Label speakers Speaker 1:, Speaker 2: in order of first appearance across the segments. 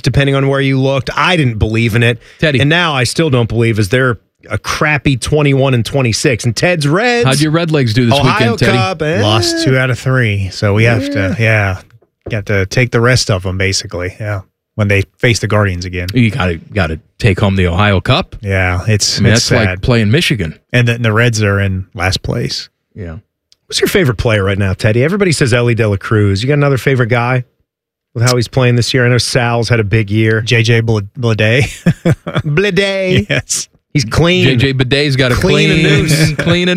Speaker 1: depending on where you looked. I didn't believe in it.
Speaker 2: Teddy.
Speaker 1: And now I still don't believe, as they're a crappy 21-26. And Ted's Reds.
Speaker 2: How'd your Red Legs do this
Speaker 1: Ohio
Speaker 2: weekend, Teddy?
Speaker 1: Cup,
Speaker 3: Lost 2 out of 3. So we have to, got to take the rest of them, basically. Yeah. When they face the Guardians again.
Speaker 2: You got to take home the Ohio Cup.
Speaker 3: Yeah, it's
Speaker 2: that's
Speaker 3: sad.
Speaker 2: like playing Michigan.
Speaker 3: And the Reds are in last place.
Speaker 2: Yeah.
Speaker 1: Who's your favorite player right now, Teddy? Everybody says Ellie De La Cruz. You got another favorite guy with how he's playing this year? I know Sal's had a big year.
Speaker 3: JJ Bleday.
Speaker 1: Bleday.
Speaker 3: Yes.
Speaker 1: He's clean.
Speaker 2: JJ Beday's got to
Speaker 1: Clean a noose.
Speaker 2: Clean a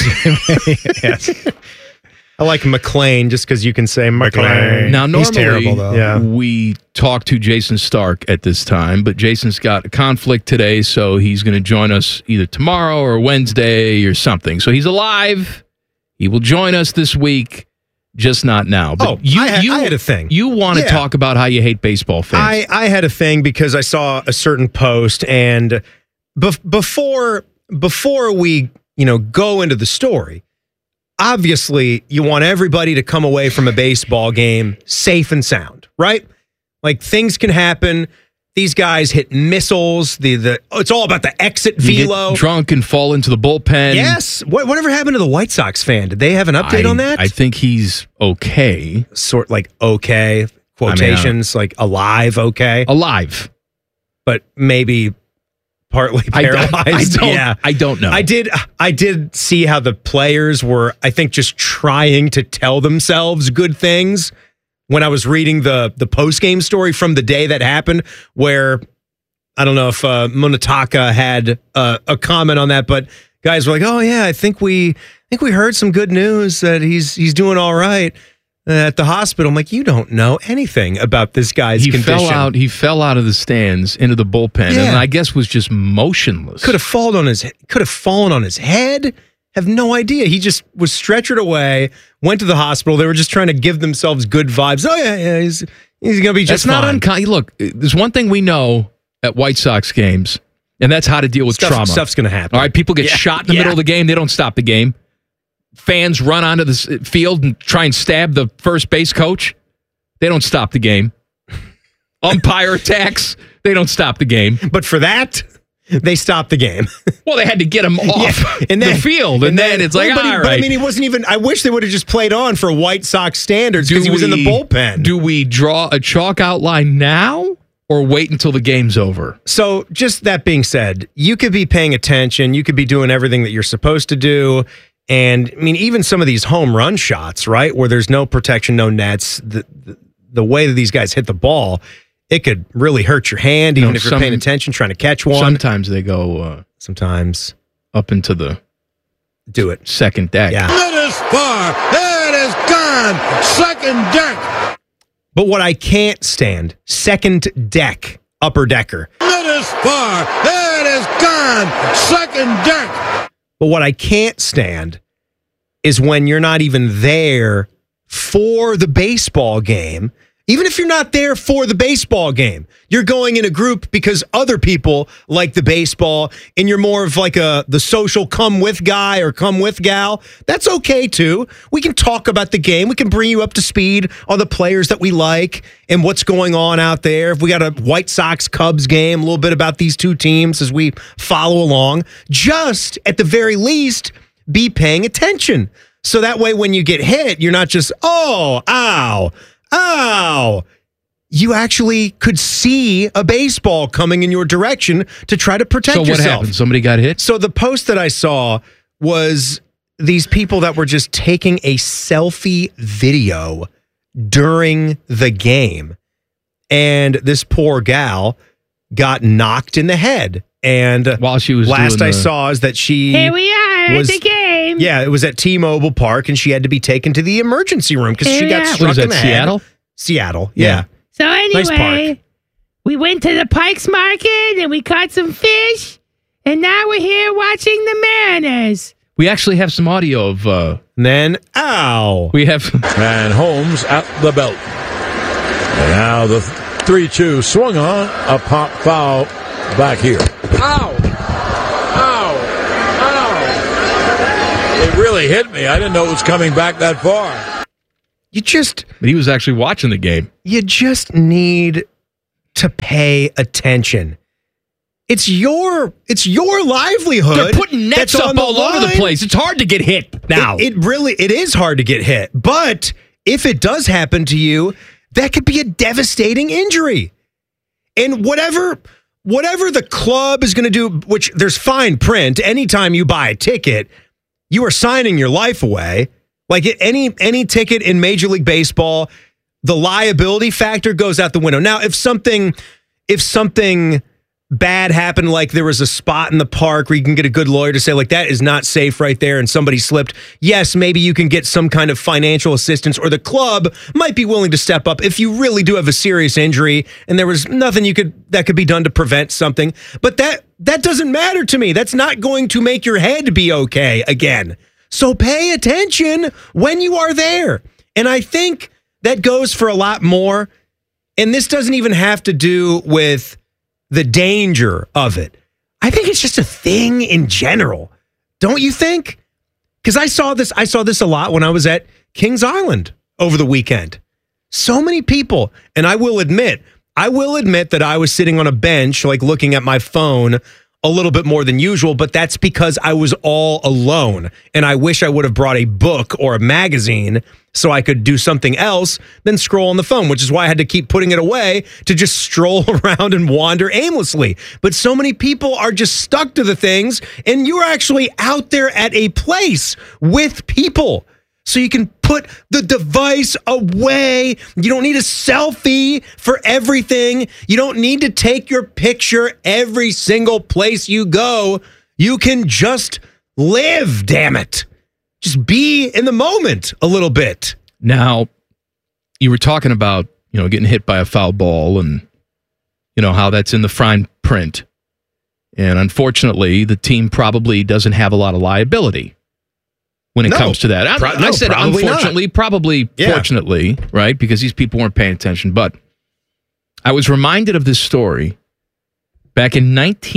Speaker 2: noose.
Speaker 3: Yes.
Speaker 1: I like McLean just because you can say McLean.
Speaker 2: Now, normally,
Speaker 3: He's terrible, though.
Speaker 2: we talk to Jason Stark at this time, but Jason's got a conflict today, so he's going to join us either tomorrow or Wednesday or something. So he's alive. He will join us this week, just not now. But
Speaker 1: I had a thing.
Speaker 2: You want to talk about how you hate baseball fans.
Speaker 1: I had a thing because I saw a certain post, and before we go into the story, obviously, you want everybody to come away from a baseball game safe and sound, right? Like, things can happen. These guys hit missiles. It's all about the exit velo.
Speaker 2: Get drunk and fall into the bullpen.
Speaker 1: Yes. Whatever happened to the White Sox fan? Did they have an update on that?
Speaker 2: I think he's okay.
Speaker 1: Sort like okay, quotations, like alive, okay.
Speaker 2: Alive.
Speaker 1: But maybe partly paralyzed.
Speaker 2: I don't know.
Speaker 1: I did see how the players were, I think, just trying to tell themselves good things when I was reading the post-game story from the day that happened, where I don't know if Munetaka had a comment on that, but guys were like, "Oh yeah, I think we heard some good news that he's doing all right at the hospital." I'm like, you don't know anything about this guy's condition.
Speaker 2: He fell out of the stands into the bullpen, and I guess was just motionless.
Speaker 1: Could have fallen on his head. Have no idea. He just was stretchered away, went to the hospital. They were just trying to give themselves good vibes. Oh yeah, he's gonna be just fine.
Speaker 2: That's not uncommon. Look, there's one thing we know at White Sox games, and that's how to deal with trauma.
Speaker 1: Stuff's gonna happen.
Speaker 2: All right, people get shot in the middle of the game. They don't stop the game. Fans run onto the field and try and stab the first base coach. They don't stop the game. Umpire attacks. They don't stop the game.
Speaker 1: But for that, they stopped the game.
Speaker 2: Well, they had to get him off the field. And then it's like, all right.
Speaker 1: But I mean, he wasn't even, I wish they would have just played on for White Sox standards because he was in the bullpen.
Speaker 2: Do we draw a chalk outline now or wait until the game's over?
Speaker 1: So just that being said, you could be paying attention. You could be doing everything that you're supposed to do. And I mean, even some of these home run shots, right, where there's no protection, no nets, the way that these guys hit the ball, it could really hurt your hand, even if you're paying attention, trying to catch one.
Speaker 2: Sometimes they go
Speaker 1: sometimes
Speaker 2: up into the second deck.
Speaker 1: Yeah.
Speaker 4: It is far. It is gone. Second deck.
Speaker 1: But what I can't stand, second deck, upper decker.
Speaker 4: It is far. It is gone. Second deck.
Speaker 1: But what I can't stand is when you're not even there for the baseball game. Even if you're not there for the baseball game, you're going in a group because other people like the baseball and you're more of like the social come with guy or come with gal. That's okay too. We can talk about the game. We can bring you up to speed on the players that we like and what's going on out there. If we got a White Sox Cubs game, a little bit about these two teams as we follow along. Just at the very least, be paying attention. So that way when you get hit, you're not just, oh, ow. You actually could see a baseball coming in your direction to try to protect yourself.
Speaker 2: So what happened? Somebody got hit?
Speaker 1: So the post that I saw was these people that were just taking a selfie video during the game. And this poor gal got knocked in the head. And
Speaker 2: while she was
Speaker 1: last I saw is that she
Speaker 5: here we are at the game.
Speaker 1: Yeah, it was at T-Mobile Park, and she had to be taken to the emergency room because she got struck in the head.
Speaker 2: Seattle?
Speaker 1: Seattle, yeah.
Speaker 5: So
Speaker 1: Nice
Speaker 5: anyway,
Speaker 1: park.
Speaker 5: we went to the Pikes Market and we caught some fish, and now we're here watching the Mariners.
Speaker 2: We actually have some audio of.
Speaker 1: And then, ow!
Speaker 2: We have.
Speaker 4: And Holmes at the belt. And now the 3-2 swung on a pop foul back here. Ow! Ow! Ow! It really hit me. I didn't know it was coming back that far.
Speaker 1: You just...
Speaker 2: But he was actually watching the game.
Speaker 1: You just need to pay attention. It's your livelihood.
Speaker 2: They're putting nets
Speaker 1: that's
Speaker 2: up
Speaker 1: on
Speaker 2: all over the place. It's hard to get hit now.
Speaker 1: It is hard to get hit. But if it does happen to you, that could be a devastating injury. And whatever the club is going to do, which there's fine print, anytime you buy a ticket, you are signing your life away. Like any ticket in Major League Baseball, the liability factor goes out the window. Now, if something bad happened, like there was a spot in the park where you can get a good lawyer to say, like, that is not safe right there and somebody slipped, yes, maybe you can get some kind of financial assistance, or the club might be willing to step up if you really do have a serious injury and there was nothing that could be done to prevent something. But that doesn't matter to me. That's not going to make your head be okay again. So pay attention when you are there. And I think that goes for a lot more. And this doesn't even have to do with the danger of it. I think it's just a thing in general. Don't you think? Because I saw this a lot when I was at Kings Island over the weekend. So many people, and I will admit that I was sitting on a bench, like looking at my phone a little bit more than usual, but that's because I was all alone. And I wish I would have brought a book or a magazine so I could do something else than scroll on the phone, which is why I had to keep putting it away to just stroll around and wander aimlessly. But so many people are just stuck to the things, and you're actually out there at a place with people. So you can put the device away. You don't need a selfie for everything. You don't need to take your picture every single place you go. You can just live, damn it. Just be in the moment a little bit.
Speaker 2: Now, you were talking about, getting hit by a foul ball and, how that's in the fine print. And unfortunately, the team probably doesn't have a lot of liability when it comes to that. I said unfortunately, probably fortunately, right? Because these people weren't paying attention. But I was reminded of this story back in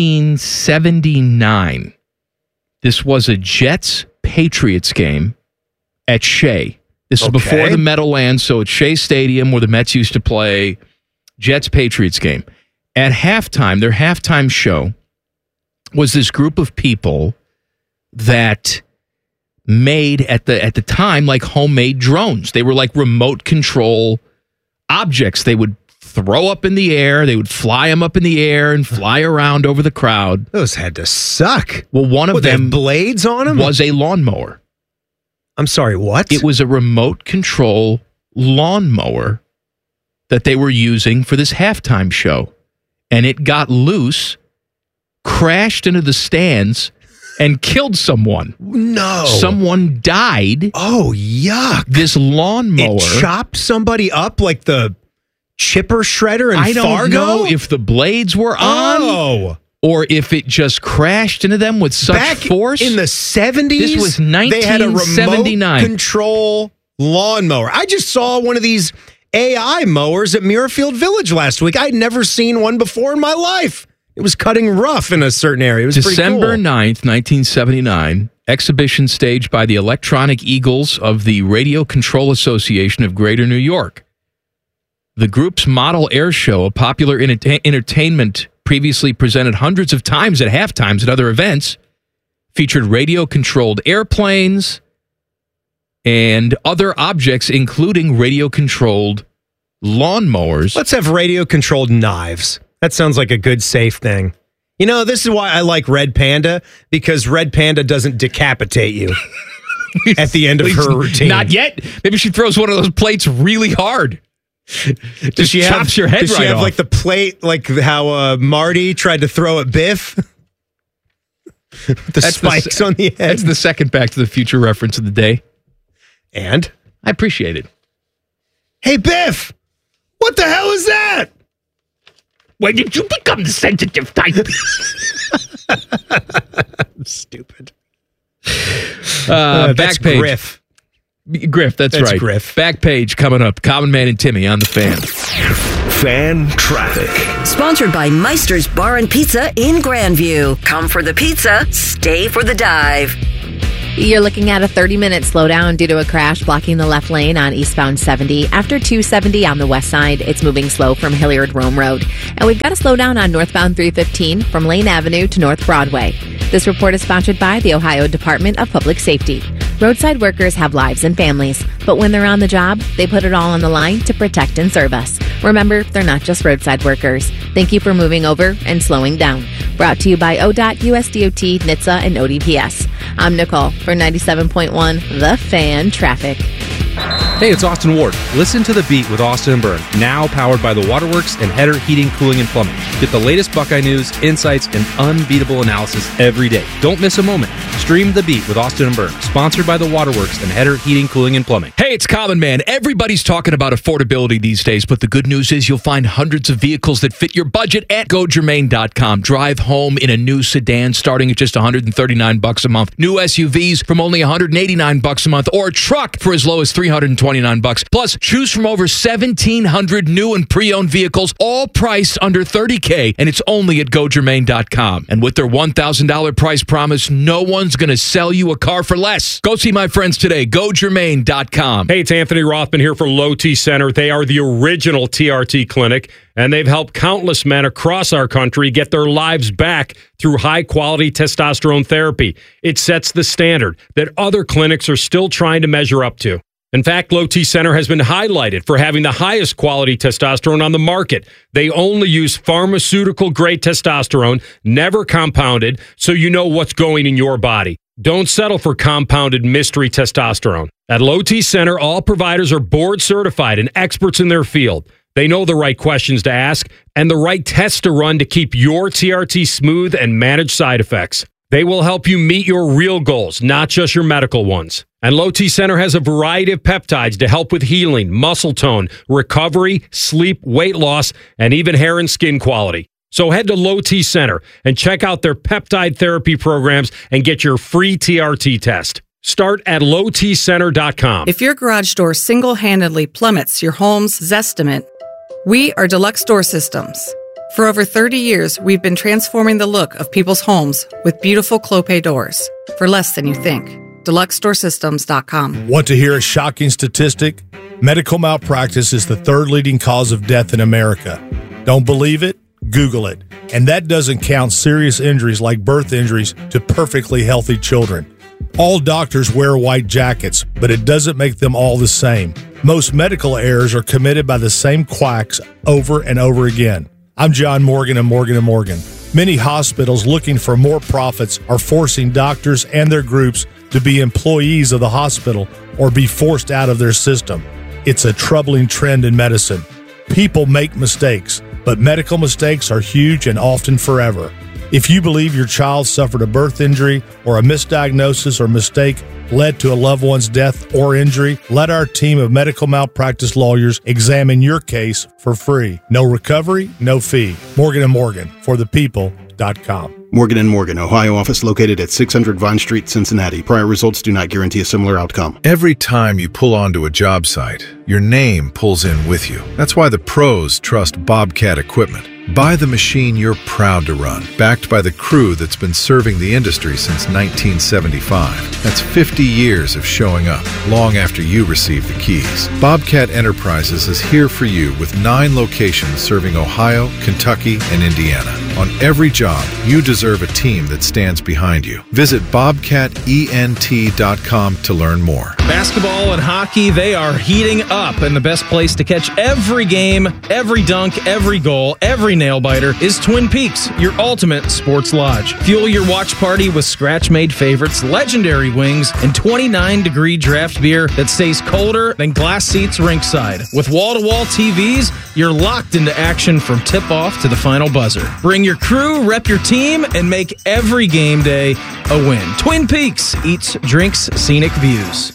Speaker 2: 1979. This was a Jets-Patriots game at Shea. This is before the Meadowlands, so at Shea Stadium where the Mets used to play. Jets-Patriots game. At halftime, their halftime show was this group of people that made at the time like homemade drones. They were like remote control objects. They would throw up in the air. They would fly them up in the air and fly around over the crowd.
Speaker 1: Those had to suck.
Speaker 2: Well, one of them
Speaker 1: blades on them
Speaker 2: was a lawnmower.
Speaker 1: I'm sorry, what?
Speaker 2: It was a remote control lawnmower that they were using for this halftime show. And it got loose, crashed into the stands, and killed someone.
Speaker 1: No.
Speaker 2: Someone died.
Speaker 1: Oh, yuck.
Speaker 2: This lawnmower.
Speaker 1: It chopped somebody up like the chipper shredder in Fargo?
Speaker 2: I don't know if the blades were on or if it just crashed into them with such force.
Speaker 1: In the 70s?
Speaker 2: This was 1979.
Speaker 1: They had a remote control lawnmower. I just saw one of these AI mowers at Muirfield Village last week. I'd never seen one before in my life. It was cutting rough in a certain area. It was
Speaker 2: December
Speaker 1: pretty cool.
Speaker 2: 9th, 1979, exhibition staged by the Electronic Eagles of the Radio Control Association of Greater New York. The group's model air show, a popular entertainment previously presented hundreds of times at halftimes at other events, featured radio-controlled airplanes and other objects, including radio-controlled lawnmowers.
Speaker 1: Let's have radio-controlled knives. That sounds like a good, safe thing. This is why I like Red Panda, because Red Panda doesn't decapitate you at the end of her routine.
Speaker 2: Not yet. Maybe she throws one of those plates really hard. Just chops your head right off.
Speaker 1: Does she have like the plate, like how Marty tried to throw at Biff? That's spikes on the head.
Speaker 2: That's the second Back to the Future reference of the day.
Speaker 1: And?
Speaker 2: I appreciate it.
Speaker 1: Hey, Biff! What the hell is that?
Speaker 5: When did you become the sensitive type?
Speaker 1: Stupid.
Speaker 2: Back page. Griff, that's right.
Speaker 1: Griff.
Speaker 2: Back page coming up. Common Man and Timmy on the Fan.
Speaker 6: Fan traffic.
Speaker 7: Sponsored by Meister's Bar and Pizza in Grandview. Come for the pizza, stay for the dive.
Speaker 8: You're looking at a 30-minute slowdown due to a crash blocking the left lane on eastbound 70. After 270 on the west side, it's moving slow from Hilliard-Rome Road. And we've got a slowdown on northbound 315 from Lane Avenue to North Broadway. This report is sponsored by the Ohio Department of Public Safety. Roadside workers have lives and families, but when they're on the job, they put it all on the line to protect and serve us. Remember, they're not just roadside workers. Thank you for moving over and slowing down. Brought to you by ODOT, USDOT, NHTSA, and ODPS. I'm Nicole for 97.1 The Fan Traffic.
Speaker 9: Hey, it's Austin Ward. Listen to The Beat with Austin and Byrne, now powered by the Waterworks and Header Heating, Cooling, and Plumbing. Get the latest Buckeye news, insights, and unbeatable analysis every day. Don't miss a moment. Stream The Beat with Austin and Byrne, sponsored by the Waterworks and Header Heating, Cooling, and Plumbing.
Speaker 2: Hey, it's Common Man. Everybody's talking about affordability these days, but the good news is you'll find hundreds of vehicles that fit your budget at GoGermain.com. Drive home in a new sedan starting at just $139 a month. New SUVs from only $189 a month, or a truck for as low as $329. Plus, choose from over 1,700 new and pre-owned vehicles, all priced under $30K, and it's only at GoGermain.com. And with their $1,000 price promise, no one's going to sell you a car for less. Go see my friends today. GoGermain.com.
Speaker 10: Hey, it's Anthony Rothman here for Low T Center. They are the original TRT clinic, and they've helped countless men across our country get their lives back through high-quality testosterone therapy. It sets the standard that other clinics are still trying to measure up to. In fact, Low T Center has been highlighted for having the highest quality testosterone on the market. They only use pharmaceutical-grade testosterone, never compounded, so you know what's going in your body. Don't settle for compounded mystery testosterone. At Low T Center, all providers are board certified and experts in their field. They know the right questions to ask and the right tests to run to keep your TRT smooth and manage side effects. They will help you meet your real goals, not just your medical ones. And Low T Center has a variety of peptides to help with healing, muscle tone, recovery, sleep, weight loss, and even hair and skin quality. So head to Low T Center and check out their peptide therapy programs and get your free TRT test. Start at lowtcenter.com.
Speaker 11: If your garage door single-handedly plummets your home's Zestimate, we are Deluxe Door Systems. For over 30 years, we've been transforming the look of people's homes with beautiful Clopay doors for less than you think. DeluxeDoorSystems.com.
Speaker 12: Want to hear a shocking statistic? Medical malpractice is the third leading cause of death in America. Don't believe it? Google it. And that doesn't count serious injuries like birth injuries to perfectly healthy children. All doctors wear white jackets, but it doesn't make them all the same. Most medical errors are committed by the same quacks over and over again. I'm John Morgan of Morgan & Morgan. Many hospitals looking for more profits are forcing doctors and their groups to be employees of the hospital or be forced out of their system. It's a troubling trend in medicine. People make mistakes, but medical mistakes are huge and often forever. If you believe your child suffered a birth injury or a misdiagnosis or mistake led to a loved one's death or injury, let our team of medical malpractice lawyers examine your case for free. No recovery, no fee. Morgan & Morgan, for the people.com.
Speaker 13: Morgan & Morgan, Ohio office located at 600 Vine Street, Cincinnati. Prior results do not guarantee a similar outcome.
Speaker 14: Every time you pull onto a job site, your name pulls in with you. That's why the pros trust Bobcat equipment. Buy the machine you're proud to run, backed by the crew that's been serving the industry since 1975. That's 50 years of showing up, long after you receive the keys. Bobcat Enterprises is here for you with 9 locations serving Ohio, Kentucky, and Indiana. On every job, you deserve a team that stands behind you. Visit bobcatent.com to learn more.
Speaker 15: Basketball and hockey, they are heating up, and the best place to catch every game, every dunk, every goal, every nail-biter is Twin Peaks, your ultimate sports lodge. Fuel your watch party with scratch-made favorites, legendary wings, and 29-degree draft beer that stays colder than glass seats rinkside. With wall-to-wall TVs, you're locked into action from tip-off to the final buzzer. Bring your crew, rep your team, and make every game day a win. Twin Peaks eats, drinks, scenic views.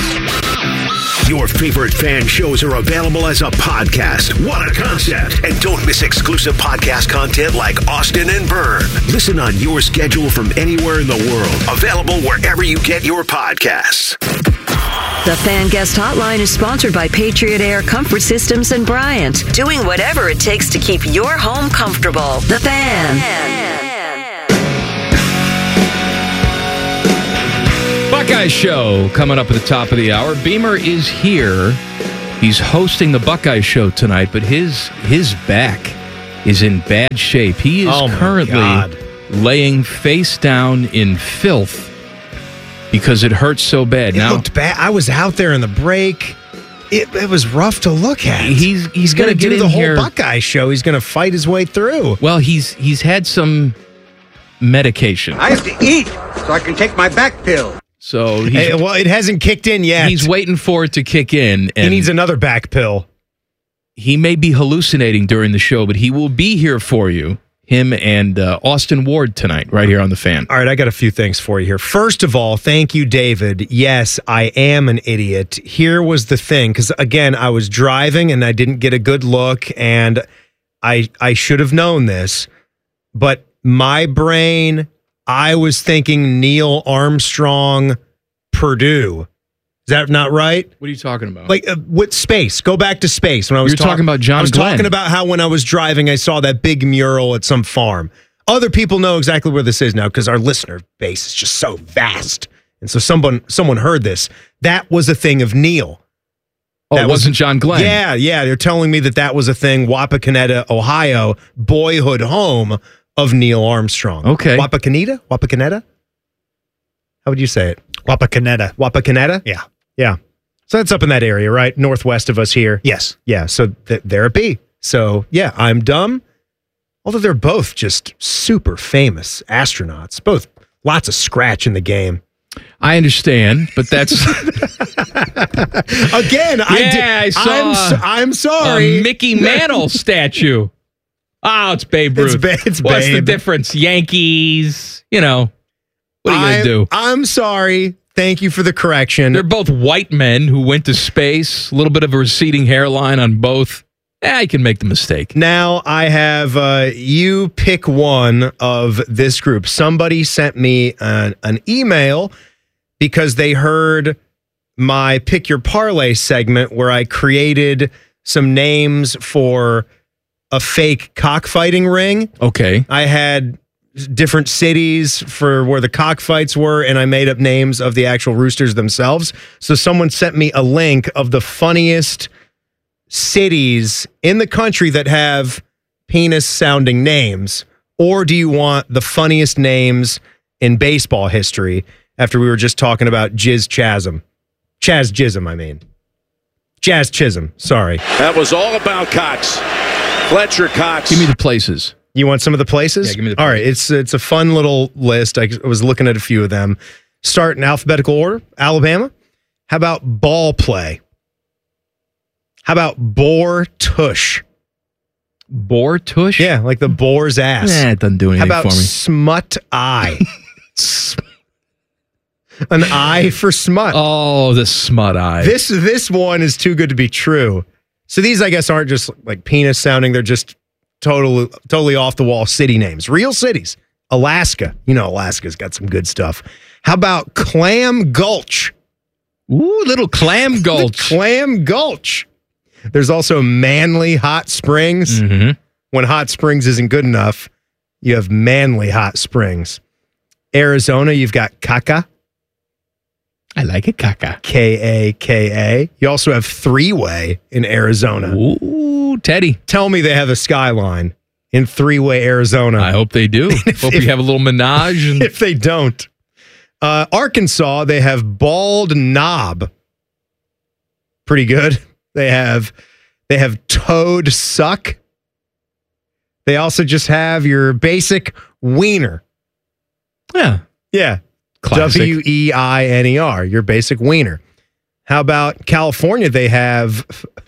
Speaker 6: Your favorite fan shows are available as a podcast. What a concept. And don't miss exclusive podcast content like Austin and Byrne. Listen on your schedule from anywhere in the world. Available wherever you get your podcasts.
Speaker 7: The Fan Guest Hotline is sponsored by Patriot Air Comfort Systems and Bryant, doing whatever it takes to keep your home comfortable. The Fan.
Speaker 2: Buckeye Show coming up at the top of the hour. Beamer is here. He's hosting the Buckeye Show tonight, but his back is in bad shape. He is currently laying face down in filth because it hurts so bad.
Speaker 1: It looked bad. I was out there in the break. It was rough to look at.
Speaker 2: He's
Speaker 1: going to
Speaker 2: get
Speaker 1: do
Speaker 2: in
Speaker 1: the
Speaker 2: here.
Speaker 1: whole Buckeye Show. He's going to fight his way through.
Speaker 2: Well, he's had some medication.
Speaker 16: I have to eat so I can take my back pill.
Speaker 2: So
Speaker 1: it hasn't kicked in yet.
Speaker 2: He's waiting for it to kick in. And
Speaker 1: he needs another back pill.
Speaker 2: He may be hallucinating during the show, but he will be here for you. Him and Austin Ward tonight, right here on The Fan.
Speaker 1: All right, I got a few things for you here. First of all, thank you, David. Yes, I am an idiot. Here was the thing, because again, I was driving and I didn't get a good look, and I should have known this, but my brain, I was thinking Neil Armstrong, Purdue. Is that not right?
Speaker 2: What are you talking about?
Speaker 1: Like with space. Go back to space. When I was
Speaker 2: You're talking about John
Speaker 1: I was
Speaker 2: Glenn.
Speaker 1: talking about how when I was driving, I saw that big mural at some farm. Other people know exactly where this is now because our listener base is just so vast. And so someone heard this. That was a thing of Neil.
Speaker 2: Oh, it wasn't John Glenn.
Speaker 1: Yeah. They're telling me that was a thing. Wapakoneta, Ohio, boyhood home of Neil Armstrong.
Speaker 2: Okay.
Speaker 1: Wapakoneta? How would you say it?
Speaker 3: Wapakoneta.
Speaker 1: Wapakoneta? Yeah. So that's up in that area, right? Northwest of us here.
Speaker 3: Yes.
Speaker 1: Yeah, so there it be. So, yeah, I'm dumb. Although they're both just super famous astronauts. Both lots of scratch in the game.
Speaker 2: I understand, but that's...
Speaker 1: Again,
Speaker 2: I saw
Speaker 1: I'm sorry.
Speaker 2: A Mickey Mantle statue. Oh, it's Babe Ruth.
Speaker 1: It's
Speaker 2: What's the
Speaker 1: Babe.
Speaker 2: difference? Yankees, what are you going to do?
Speaker 1: I'm sorry. Thank you for the correction.
Speaker 2: They're both white men who went to space. A little bit of a receding hairline on both. I can make the mistake.
Speaker 1: Now I have you pick one of this group. Somebody sent me an email because they heard my Pick Your Parlay segment where I created some names for a fake cockfighting ring.
Speaker 2: Okay.
Speaker 1: I had different cities for where the cockfights were, and I made up names of the actual roosters themselves. So someone sent me a link of the funniest cities in the country that have penis-sounding names. Or do you want the funniest names in baseball history after we were just talking about Jizz Chasm? Chaz Chisholm, I mean. Jazz Chisholm, sorry.
Speaker 4: That was all about Cox. Fletcher Cox.
Speaker 2: Give me the places.
Speaker 1: You want some of the places?
Speaker 2: Yeah, give me the
Speaker 1: All right, it's a fun little list. I was looking at a few of them. Start in alphabetical order. Alabama. How about ball play? How about boar tush?
Speaker 2: Boar tush?
Speaker 1: Yeah, like the boar's ass.
Speaker 2: It doesn't do anything
Speaker 1: How about
Speaker 2: for me.
Speaker 1: smut eye? An eye for smut.
Speaker 2: Oh, the smut eye.
Speaker 1: This one is too good to be true. So these, I guess, aren't just like penis sounding. They're just totally off the wall city names. Real cities. Alaska. Alaska's got some good stuff. How about Clam Gulch?
Speaker 2: Ooh, little Clam Gulch.
Speaker 1: Clam Gulch. There's also Manly Hot Springs.
Speaker 2: Mm-hmm.
Speaker 1: When Hot Springs isn't good enough, you have Manly Hot Springs. Arizona, you've got Kaka.
Speaker 2: I like it, Kaka.
Speaker 1: Kaka. You also have Three-Way in Arizona.
Speaker 2: Ooh, Teddy.
Speaker 1: Tell me they have a skyline in Three-Way, Arizona.
Speaker 2: I hope they do. Hope you have a little menage. And...
Speaker 1: If they don't. Arkansas, they have Bald Knob. Pretty good. They have Toad Suck. They also just have your basic wiener.
Speaker 2: Yeah.
Speaker 1: Classic. Weiner, your basic wiener. How about California? They have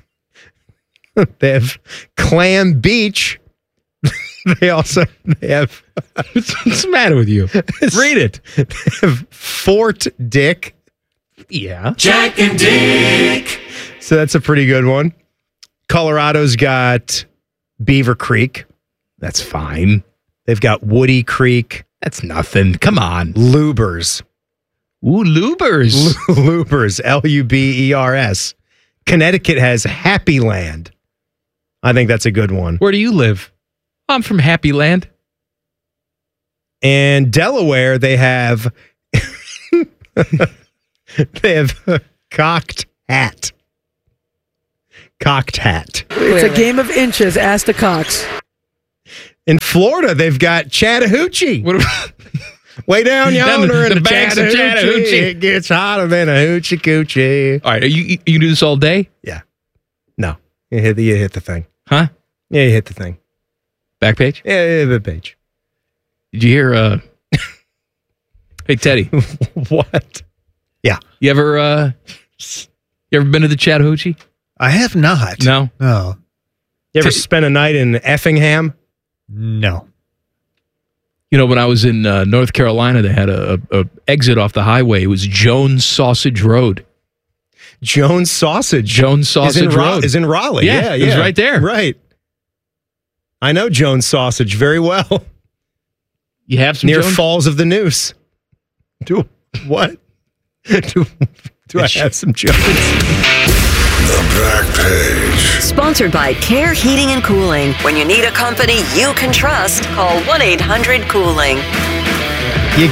Speaker 1: Clam Beach. They have
Speaker 2: What's the matter with you? Read it.
Speaker 1: They have Fort Dick.
Speaker 2: Yeah.
Speaker 17: Jack and Dick.
Speaker 1: So that's a pretty good one. Colorado's got Beaver Creek.
Speaker 2: That's fine.
Speaker 1: They've got Woody Creek.
Speaker 2: That's nothing. Come on.
Speaker 1: Lubers.
Speaker 2: Ooh, Lubers.
Speaker 1: Lubers. Lubers. Connecticut has Happy Land. I think that's a good one.
Speaker 2: Where do you live? I'm from Happy Land.
Speaker 1: And Delaware, they have They have cocked hat. Cocked hat.
Speaker 18: It's a game of inches. Ask the Cox.
Speaker 1: In Florida, they've got Chattahoochee. Way down yonder in the
Speaker 2: banks of Chattahoochee.
Speaker 1: It gets hotter than a hoochie coochie.
Speaker 2: All right, you do this all day?
Speaker 1: Yeah. No. You hit the thing.
Speaker 2: Huh?
Speaker 1: Yeah, you hit the thing.
Speaker 2: Back page?
Speaker 1: Yeah, the page.
Speaker 2: Did you hear, hey, Teddy.
Speaker 1: What? Yeah.
Speaker 2: You ever been to the Chattahoochee?
Speaker 3: I have not.
Speaker 2: No?
Speaker 3: No.
Speaker 1: You ever spent a night in Effingham?
Speaker 3: No.
Speaker 2: You know, when I was in North Carolina, they had a exit off the highway. It was Jones Sausage Road.
Speaker 1: Jones Sausage
Speaker 2: Road.
Speaker 1: Is in Raleigh. Yeah,
Speaker 2: it was right there.
Speaker 1: Right. I know Jones Sausage very well.
Speaker 2: You have some
Speaker 1: near
Speaker 2: Jones?
Speaker 1: Falls of the Noose. Do what? Do I have some Jones?
Speaker 6: The Back Page.
Speaker 7: Sponsored by Care Heating and Cooling. When you need a company you can trust, call 1-800-COOLING.
Speaker 1: You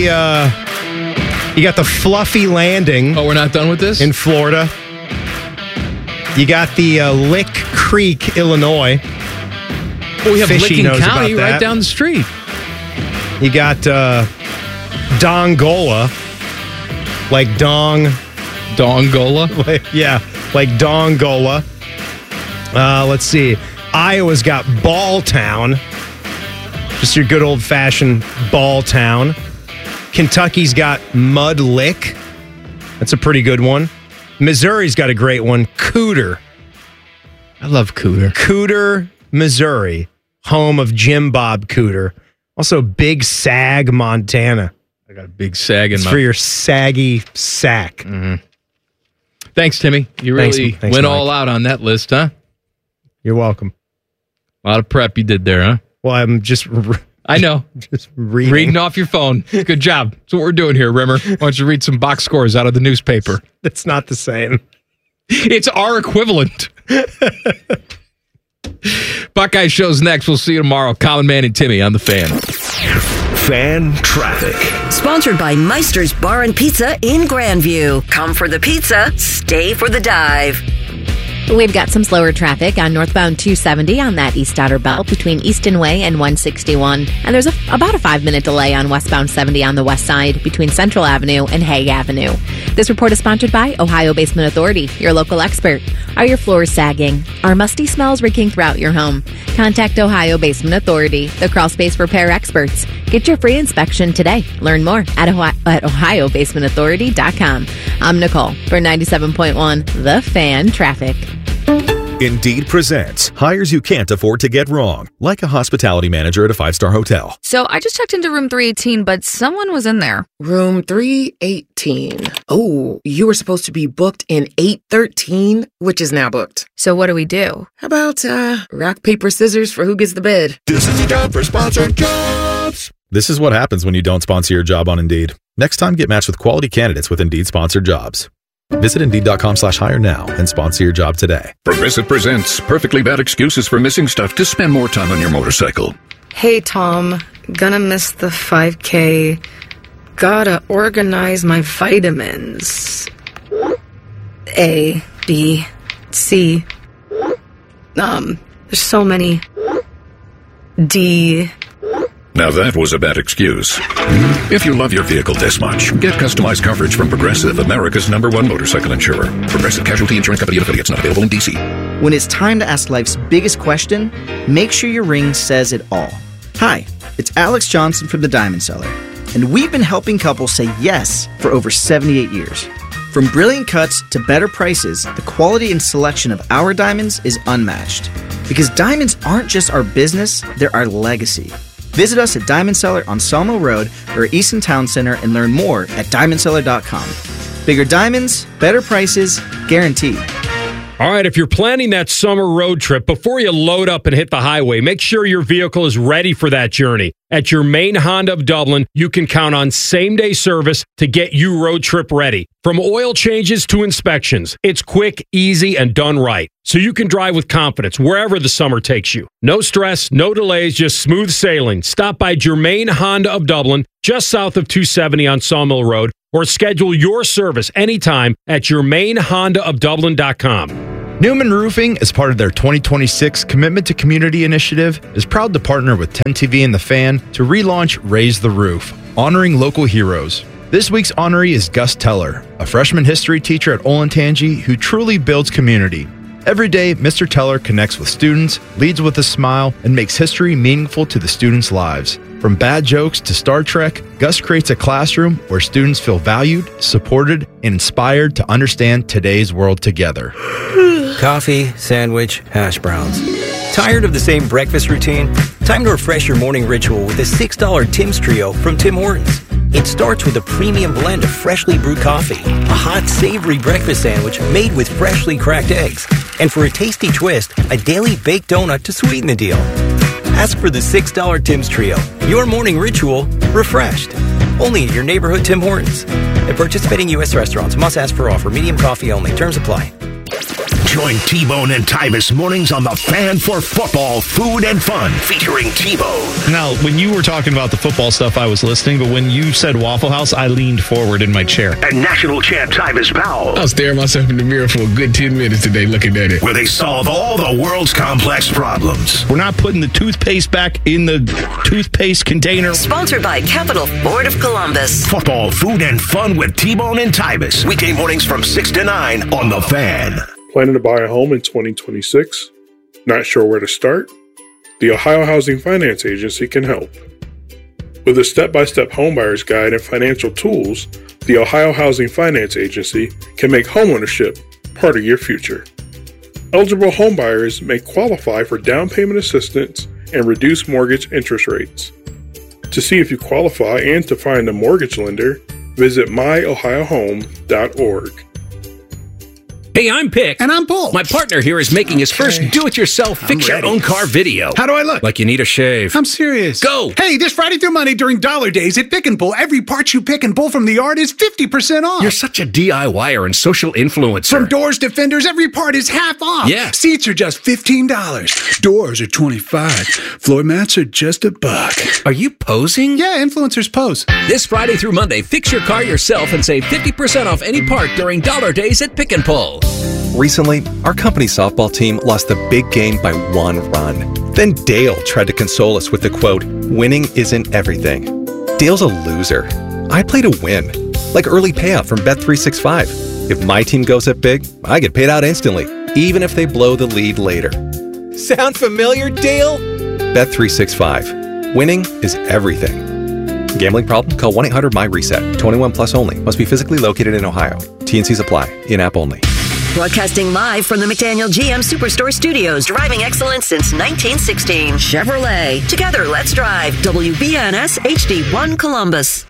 Speaker 1: got the Fluffy Landing.
Speaker 2: Oh, we're not done with this?
Speaker 1: In Florida. You got the Lick Creek, Illinois.
Speaker 2: Oh, we have
Speaker 1: Fishy
Speaker 2: Licking
Speaker 1: knows
Speaker 2: County
Speaker 1: about that.
Speaker 2: right down the street.
Speaker 1: You got Dongola. Like Dongola? Like Dongola. Let's see. Iowa's got Ball Town. Just your good old-fashioned Ball Town. Kentucky's got Mud Lick. That's a pretty good one. Missouri's got a great one. Cooter.
Speaker 2: I love Cooter.
Speaker 1: Cooter, Missouri. Home of Jim Bob Cooter. Also Big Sag, Montana.
Speaker 2: I got a big sag in
Speaker 1: It's
Speaker 2: my...
Speaker 1: for your saggy sack.
Speaker 2: Mm-hmm. Thanks, Timmy. You really
Speaker 1: Thanks,
Speaker 2: went
Speaker 1: Mike.
Speaker 2: all out on that list, huh?
Speaker 1: You're welcome.
Speaker 2: A lot of prep you did there, huh?
Speaker 1: Well, I'm just...
Speaker 2: I know.
Speaker 1: Just reading.
Speaker 2: Reading off your phone. Good job. That's what we're doing here, Rimmer. Why don't you read some box scores out of the newspaper?
Speaker 1: That's not the same.
Speaker 2: It's our equivalent. Buckeye Show's next. We'll see you tomorrow. Common Man and Timmy on The Fan.
Speaker 6: Fan traffic.
Speaker 7: Sponsored by Meister's Bar and Pizza in Grandview. Come for the pizza, stay for the dive.
Speaker 8: We've got some slower traffic on northbound 270 on that East Outer Belt between Easton Way and 161. And there's about a 5-minute delay on westbound 70 on the west side between Central Avenue and Hague Avenue. This report is sponsored by Ohio Basement Authority, your local expert. Are your floors sagging? Are musty smells reeking throughout your home? Contact Ohio Basement Authority, the crawl space repair experts. Get your free inspection today. Learn more at OhioBasementAuthority.com. I'm Nicole for 97.1 The Fan Traffic.
Speaker 19: Indeed presents hires you can't afford to get wrong, like a hospitality manager at a 5-star hotel.
Speaker 20: So I just checked into room 318, but someone was in there.
Speaker 21: Room 318. Oh, you were supposed to be booked in 813, which is now booked.
Speaker 20: So what do we do?
Speaker 21: How about rock, paper, scissors for who gets the bid?
Speaker 19: This is the time for sponsored jobs. This is what happens when you don't sponsor your job on Indeed. Next time, get matched with quality candidates with Indeed sponsored jobs. Visit Indeed.com/hire now and sponsor your job today.
Speaker 22: Progressive presents perfectly bad excuses for missing stuff to spend more time on your motorcycle.
Speaker 21: Hey, Tom. Gonna miss the 5K. Gotta organize my vitamins. A, B, C. There's so many. D.
Speaker 22: Now that was a bad excuse. If you love your vehicle this much, get customized coverage from Progressive, America's #1 motorcycle insurer. Progressive Casualty Insurance Company and affiliates, not available in D.C.
Speaker 23: When it's time to ask life's biggest question, make sure your ring says it all. Hi, it's Alex Johnson from The Diamond Seller, and we've been helping couples say yes for over 78 years. From brilliant cuts to better prices, the quality and selection of our diamonds is unmatched. Because diamonds aren't just our business, they're our legacy. Visit us at Diamond Seller on Sawmill Road or Easton Town Center and learn more at diamondseller.com. Bigger diamonds, better prices, guaranteed.
Speaker 10: All right, if you're planning that summer road trip, before you load up and hit the highway, make sure your vehicle is ready for that journey. At your main Honda of Dublin, you can count on same-day service to get you road trip ready. From oil changes to inspections, it's quick, easy, and done right. So you can drive with confidence wherever the summer takes you. No stress, no delays, just smooth sailing. Stop by Germain Honda of Dublin, just south of 270 on Sawmill Road, or schedule your service anytime at germainhondaofdublin.com.
Speaker 5: Newman Roofing, as part of their 2026 Commitment to Community initiative, is proud to partner with 10TV and The Fan to relaunch Raise the Roof, honoring local heroes. This week's honoree is Gus Teller, a freshman history teacher at Olentangy who truly builds community. Every day, Mr. Teller connects with students, leads with a smile, and makes history meaningful to the students' lives. From bad jokes to Star Trek, Gus creates a classroom where students feel valued, supported, and inspired to understand today's world together.
Speaker 9: Coffee, sandwich, hash browns. Tired of the same breakfast routine? Time to refresh your morning ritual with a $6 Tim's Trio from Tim Hortons. It starts with a premium blend of freshly brewed coffee, a hot, savory breakfast sandwich made with freshly cracked eggs, and for a tasty twist, a daily baked donut to sweeten the deal. Ask for the $6 Tim's Trio. Your morning ritual refreshed. Only at your neighborhood Tim Hortons. At participating U.S. restaurants, must ask for offer. Medium coffee only. Terms apply.
Speaker 6: Join T-Bone and Tyvus mornings on The Fan for football, food, and fun, featuring T-Bone.
Speaker 11: Now, when you were talking about the football stuff, I was listening, but when you said Waffle House, I leaned forward in my chair.
Speaker 6: And national champ Tyvus Powell.
Speaker 24: I was staring myself in the mirror for a good 10 minutes today looking at it.
Speaker 6: Where they solve all the world's complex problems.
Speaker 11: We're not putting the toothpaste back in the toothpaste container.
Speaker 7: Sponsored by Capital Ford of Columbus.
Speaker 6: Football, food, and fun with T-Bone and Tyvus. Weekday mornings from 6 to 9 on The Fan.
Speaker 25: Planning to buy a home in 2026? Not sure where to start? The Ohio Housing Finance Agency can help. With a step-by-step homebuyer's guide and financial tools, the Ohio Housing Finance Agency can make homeownership part of your future. Eligible homebuyers may qualify for down payment assistance and reduced mortgage interest rates. To see if you qualify and to find a mortgage lender, visit myohiohome.org.
Speaker 26: Hey, I'm Pick. And I'm Bull. My partner here is making his first do-it-yourself fix-your-own-car video.
Speaker 27: How do I look?
Speaker 26: Like you need a shave.
Speaker 27: I'm serious.
Speaker 26: Go!
Speaker 27: Hey, this Friday through Monday during Dollar Days at Pick and Pull, every part you pick and pull from the yard is 50% off.
Speaker 26: You're such a DIYer and social influencer.
Speaker 27: From doors to fenders, every part is half off.
Speaker 26: Yeah.
Speaker 27: Seats are just $15. Doors are $25. Floor mats are just $1.
Speaker 26: Are you posing?
Speaker 27: Yeah, influencers pose.
Speaker 26: This Friday through Monday, fix your car yourself and save 50% off any part during Dollar Days at Pick and Pull.
Speaker 28: Recently, our company's softball team lost the big game by 1 run. Then Dale tried to console us with the quote, "Winning isn't everything." Dale's a loser. I play to win, like early payout from Bet365. If my team goes up big, I get paid out instantly, even if they blow the lead later. Sound familiar, Dale? Bet365. Winning is everything. Gambling problem? Call 1-800-MY-RESET. 21 plus only. Must be physically located in Ohio. T&Cs apply. In-app only.
Speaker 7: Broadcasting live from the McDaniel GM Superstore Studios, driving excellence since 1916. Chevrolet. Together, let's drive. WBNS HD1 Columbus.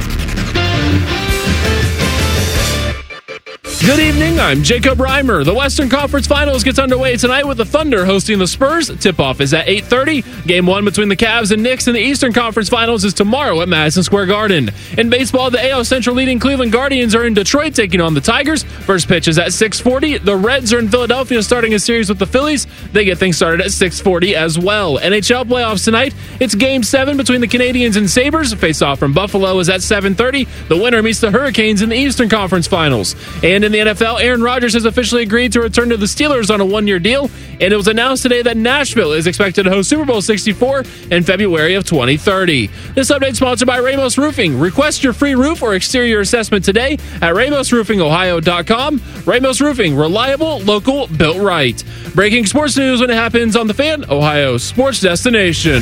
Speaker 2: Good evening, I'm Jacob Reimer. The Western Conference Finals gets underway tonight with the Thunder hosting the Spurs. Tip-off is at 8:30. Game 1 between the Cavs and Knicks in the Eastern Conference Finals is tomorrow at Madison Square Garden. In baseball, the AL Central leading Cleveland Guardians are in Detroit taking on the Tigers. First pitch is at 6:40. The Reds are in Philadelphia starting a series with the Phillies. They get things started at 6:40 as well. NHL playoffs tonight. It's Game 7 between the Canadiens and Sabres. Face-off from Buffalo is at 7:30. The winner meets the Hurricanes in the Eastern Conference Finals. And in the NFL, Aaron Rodgers has officially agreed to return to the Steelers on a 1-year deal, and it was announced today that Nashville is expected to host Super Bowl 64 in February of 2030. This update sponsored by Ramos Roofing. Request your free roof or exterior assessment today at RamosRoofingOhio.com. Ramos Roofing, reliable, local, built right. Breaking sports news when it happens on The Fan, Ohio's sports destination.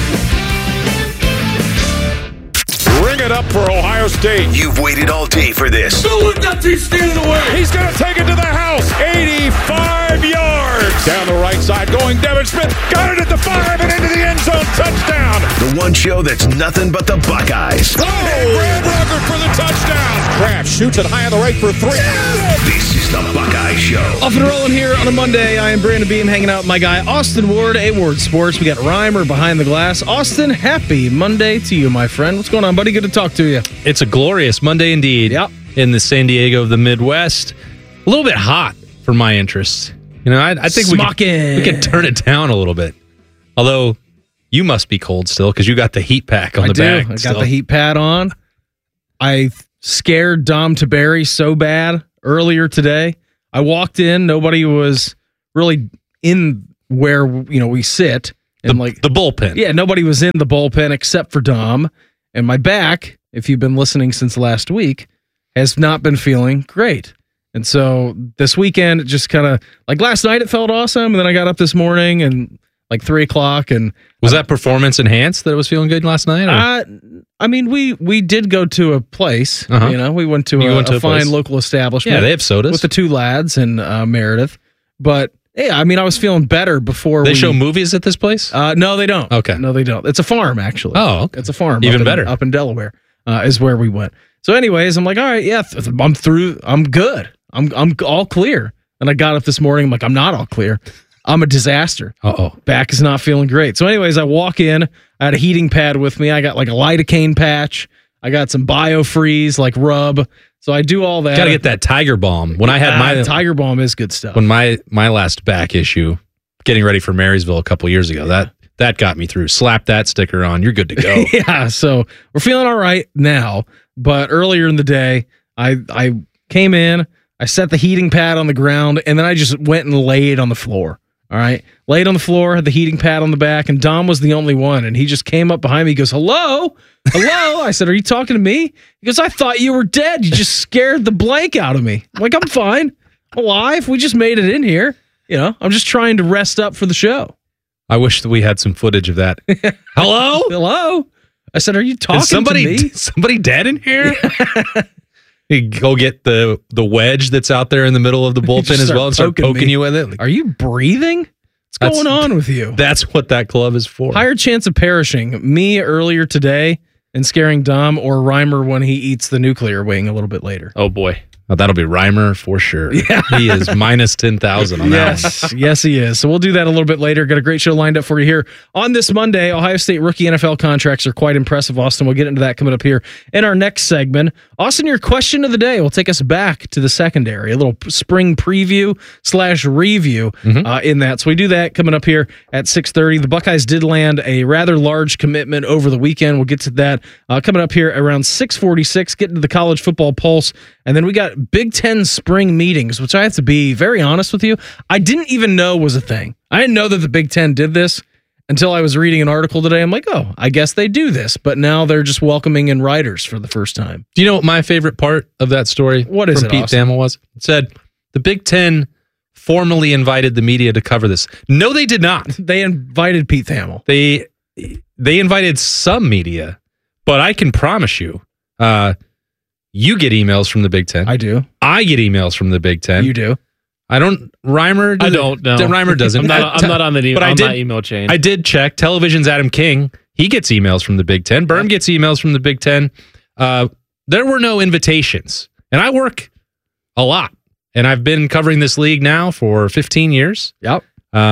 Speaker 4: Ring it up for Ohio State.
Speaker 6: You've waited all day for this.
Speaker 4: He's going to take it to the house. 85 yards. Down the right side going Devin Smith. Got it at the 5 and into the end zone. Touchdown.
Speaker 6: The one show that's nothing but the Buckeyes.
Speaker 4: Graham Rucker for the touchdown. Kraft shoots it high on the right for 3.
Speaker 6: This is the Buckeye Show.
Speaker 2: Off and rolling here on a Monday. I am Brandon Beam, hanging out with my guy Austin Ward, A-Ward Sports. We got Reimer behind the glass. Austin, happy Monday to you, my friend. What's going on, buddy? Good to talk to you.
Speaker 11: It's a glorious Monday indeed.
Speaker 2: Yep.
Speaker 11: In the San Diego of the Midwest. A little bit hot for my interests. You know, I think we could turn it down a little bit. Although, you must be cold still because you got the heat pack on the back.
Speaker 2: I got the heat pad on. I scared Dom Taberi so bad earlier today. I walked in. Nobody was really in where we sit. And
Speaker 11: the bullpen.
Speaker 2: Yeah, nobody was in the bullpen except for Dom. And my back, if you've been listening since last week, has not been feeling great. And so this weekend, it just kind of, like last night, it felt awesome. And then I got up this morning and like 3 o'clock. And
Speaker 11: was that performance enhanced that it was feeling good last night?
Speaker 2: I mean, we did go to a place.
Speaker 11: Uh-huh.
Speaker 2: We went to a fine local establishment.
Speaker 11: Yeah, they have sodas
Speaker 2: with the 2 lads and Meredith. But yeah, I mean, I was feeling better before.
Speaker 11: They show movies at this place?
Speaker 2: No, they don't.
Speaker 11: Okay,
Speaker 2: no, they don't. It's a farm, actually.
Speaker 11: Oh, okay.
Speaker 2: It's a farm.
Speaker 11: Even better.
Speaker 2: Up in Delaware is where we went. So, anyways, I'm like, all right, yeah, I'm through. I'm good. I'm all clear. And I got up this morning. I'm like, I'm not all clear. I'm a disaster. Back is not feeling great. So anyways, I walk in. I had a heating pad with me. I got like a lidocaine patch. I got some BioFreeze like rub. So I do all that.
Speaker 11: Got to get that Tiger Balm. When I had my
Speaker 2: Tiger Balm is good stuff.
Speaker 11: When my last back issue, getting ready for Marysville a couple years ago, that got me through. Slap that sticker on. You're good to go.
Speaker 2: Yeah. So we're feeling all right now. But earlier in the day, I came in. I set the heating pad on the ground, and then I just went and laid on the floor. All right. Laid on the floor, had the heating pad on the back, and Dom was the only one. And he just came up behind me. He goes, hello? Hello? I said, are you talking to me? He goes, I thought you were dead. You just scared the blank out of me. I'm like, I'm fine. I'm alive. We just made it in here. I'm just trying to rest up for the show.
Speaker 11: I wish that we had some footage of that. Hello?
Speaker 2: Hello? I said, are you talking to me?
Speaker 11: Somebody dead in here? You go get the wedge that's out there in the middle of the bullpen as well and start poking you with it.
Speaker 2: Are you breathing? What's going on with you?
Speaker 11: That's what that glove is for.
Speaker 2: Higher chance of perishing. Me earlier today and scaring Dom, or Reimer when he eats the nuclear wing a little bit later.
Speaker 11: Oh, boy. Oh, that'll be Reimer for sure.
Speaker 2: Yeah.
Speaker 11: He is minus 10,000 on that one.
Speaker 2: Yes, he is. So we'll do that a little bit later. Got a great show lined up for you here on this Monday. Ohio State rookie NFL contracts are quite impressive, Austin. We'll get into that coming up here in our next segment. Austin, your question of the day will take us back to the secondary, a little spring preview / review in that. So we do that coming up here at 6:30. The Buckeyes did land a rather large commitment over the weekend. We'll get to that coming up here around 6:46, getting to the college football pulse. And then we got Big Ten spring meetings, which I have to be very honest with you, I didn't even know was a thing. I didn't know that the Big Ten did this until I was reading an article today. I'm like, oh, I guess they do this. But now they're just welcoming in writers for the first time.
Speaker 11: Do you know what my favorite part of that story
Speaker 2: what is
Speaker 11: from
Speaker 2: it,
Speaker 11: Pete
Speaker 2: Austin?
Speaker 11: Thamel was? It said, the Big Ten formally invited the media to cover this. No, they did not.
Speaker 2: They invited Pete Thamel.
Speaker 11: They invited some media, but I can promise you, you get emails from the Big Ten.
Speaker 2: I do.
Speaker 11: I get emails from the Big Ten.
Speaker 2: You do.
Speaker 11: I don't. Reimer.
Speaker 3: I don't know.
Speaker 11: Reimer doesn't.
Speaker 3: I'm not on the email chain.
Speaker 11: I did check. Television's Adam King. He gets emails from the Big Ten. Berm gets emails from the Big Ten. There were no invitations, and I work a lot, and I've been covering this league now for 15 years.
Speaker 2: Yep.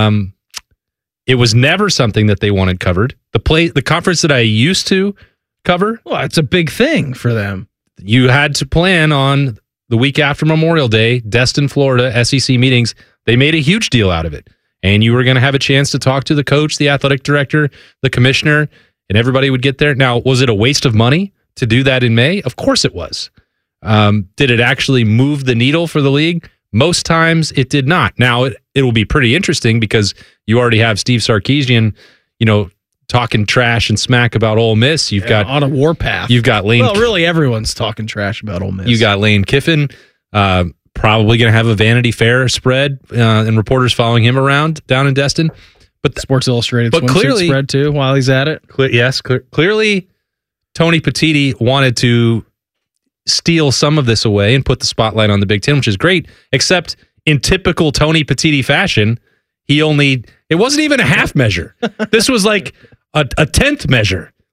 Speaker 11: It was never something that they wanted covered. The conference that I used to cover.
Speaker 2: Well, it's a big thing for them.
Speaker 11: You had to plan on the week after Memorial Day, Destin, Florida, SEC meetings. They made a huge deal out of it. And you were going to have a chance to talk to the coach, the athletic director, the commissioner, and everybody would get there. Now, was it a waste of money to do that in May? Of course it was. Did it actually move the needle for the league? Most times it did not. Now, it will be pretty interesting because you already have Steve Sarkisian, talking trash and smack about Ole Miss. You've got
Speaker 2: on a warpath.
Speaker 11: You've got Lane.
Speaker 2: Well, really, everyone's talking trash about Ole Miss.
Speaker 11: You got Lane Kiffin, probably going to have a Vanity Fair spread, and reporters following him around down in Destin. But
Speaker 2: the Sports Illustrated swimsuit spread too while he's at it.
Speaker 11: Clearly, Tony Petitti wanted to steal some of this away and put the spotlight on the Big Ten, which is great. Except in typical Tony Petitti fashion, it wasn't even a half measure. This was like a tenth measure.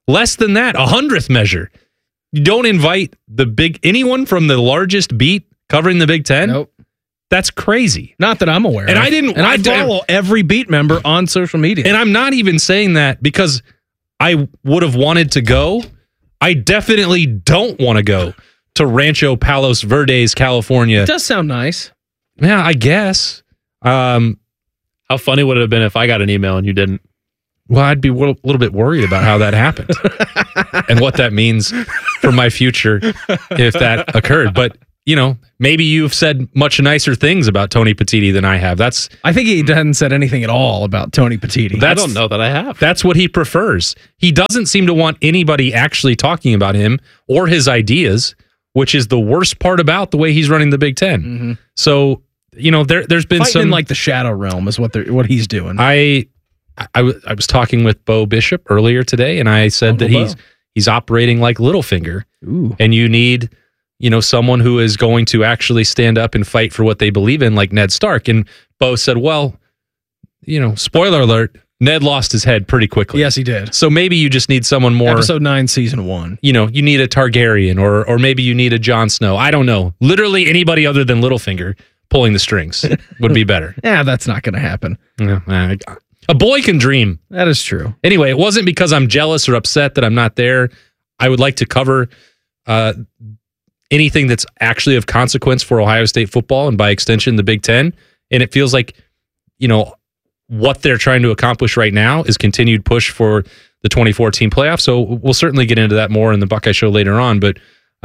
Speaker 11: Less than that, 100th measure. You don't invite anyone from the largest beat covering the Big Ten?
Speaker 1: Nope.
Speaker 11: That's crazy.
Speaker 1: Not that I'm aware of. I follow every beat member on social media.
Speaker 11: And I'm not even saying that because I would have wanted to go. I definitely don't want to go to Rancho Palos Verdes, California.
Speaker 1: It does sound nice.
Speaker 11: Yeah, I guess.
Speaker 3: How funny would it have been if I got an email and you didn't?
Speaker 11: Well, I'd be a little bit worried about how that happened and what that means for my future if that occurred. But, maybe you've said much nicer things about Tony Petitti than I have.
Speaker 1: I think he hadn't said anything at all about Tony Petitti.
Speaker 3: I don't know that I have.
Speaker 11: That's what he prefers. He doesn't seem to want anybody actually talking about him or his ideas, which is the worst part about the way he's running the Big Ten.
Speaker 1: Mm-hmm.
Speaker 11: So, there's been
Speaker 1: Fighting in like the shadow realm is what he's doing.
Speaker 11: I was talking with Bo Bishop earlier today, and I said
Speaker 1: Uncle
Speaker 11: that he's operating like Littlefinger.
Speaker 1: Ooh.
Speaker 11: And you need someone who is going to actually stand up and fight for what they believe in, like Ned Stark. And Bo said, well, spoiler alert, Ned lost his head pretty quickly.
Speaker 1: Yes, he did.
Speaker 11: So maybe you just need someone more.
Speaker 1: Episode 9, Season 1.
Speaker 11: You need a Targaryen or maybe you need a Jon Snow. I don't know. Literally anybody other than Littlefinger pulling the strings would be better.
Speaker 1: Yeah, that's not going to happen.
Speaker 11: Yeah, a boy can dream.
Speaker 1: That is true.
Speaker 11: Anyway, it wasn't because I'm jealous or upset that I'm not there. I would like to cover anything that's actually of consequence for Ohio State football and by extension the Big Ten. And it feels like, what they're trying to accomplish right now is continued push for the 2014 playoff. So we'll certainly get into that more in the Buckeye Show later on. But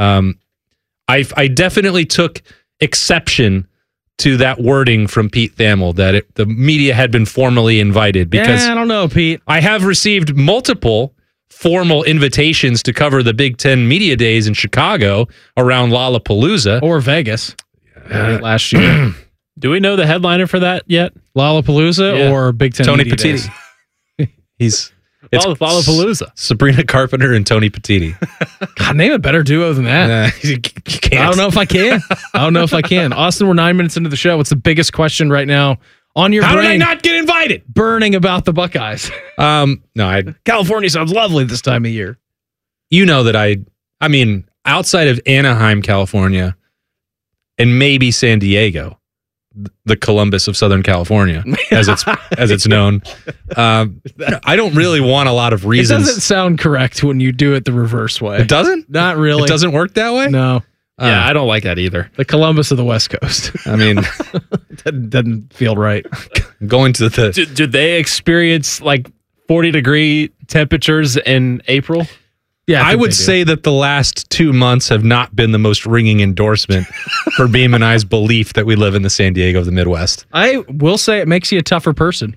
Speaker 11: I definitely took exception to that wording from Pete Thamel that the media had been formally invited because
Speaker 1: I don't know, Pete.
Speaker 11: I have received multiple formal invitations to cover the Big Ten Media Days in Chicago around Lollapalooza.
Speaker 1: Or Vegas last year.
Speaker 3: Do we know the headliner for that yet?
Speaker 1: Lollapalooza or Big Ten
Speaker 11: Tony
Speaker 1: Media
Speaker 11: Petitti.
Speaker 1: Days?
Speaker 11: It's
Speaker 3: Lollapalooza.
Speaker 11: Sabrina Carpenter and Tony Petitti.
Speaker 1: God, name a better duo than that.
Speaker 11: You can't.
Speaker 1: I don't know if I can. Austin, we're 9 minutes into the show. What's the biggest question right now on your
Speaker 11: How
Speaker 1: brain?
Speaker 11: did I not get invited?
Speaker 1: Burning about the Buckeyes. California sounds lovely this time of year.
Speaker 11: You know that I mean, outside of Anaheim, California, and maybe San Diego, the Columbus of Southern California, as it's known. I don't really want a lot of reasons.
Speaker 1: It doesn't sound correct when you do it the reverse way.
Speaker 11: It doesn't?
Speaker 1: Not really.
Speaker 11: It doesn't work that way?
Speaker 1: No.
Speaker 3: Yeah, I don't like that either.
Speaker 1: The Columbus of the West Coast.
Speaker 11: I mean,
Speaker 1: that doesn't feel right.
Speaker 11: Going to the...
Speaker 3: Did they experience like 40-degree temperatures in April?
Speaker 1: Yeah,
Speaker 11: I would say that the last 2 months have not been the most ringing endorsement for Beam and I's belief that we live in the San Diego of the Midwest.
Speaker 1: I will say it makes you a tougher person.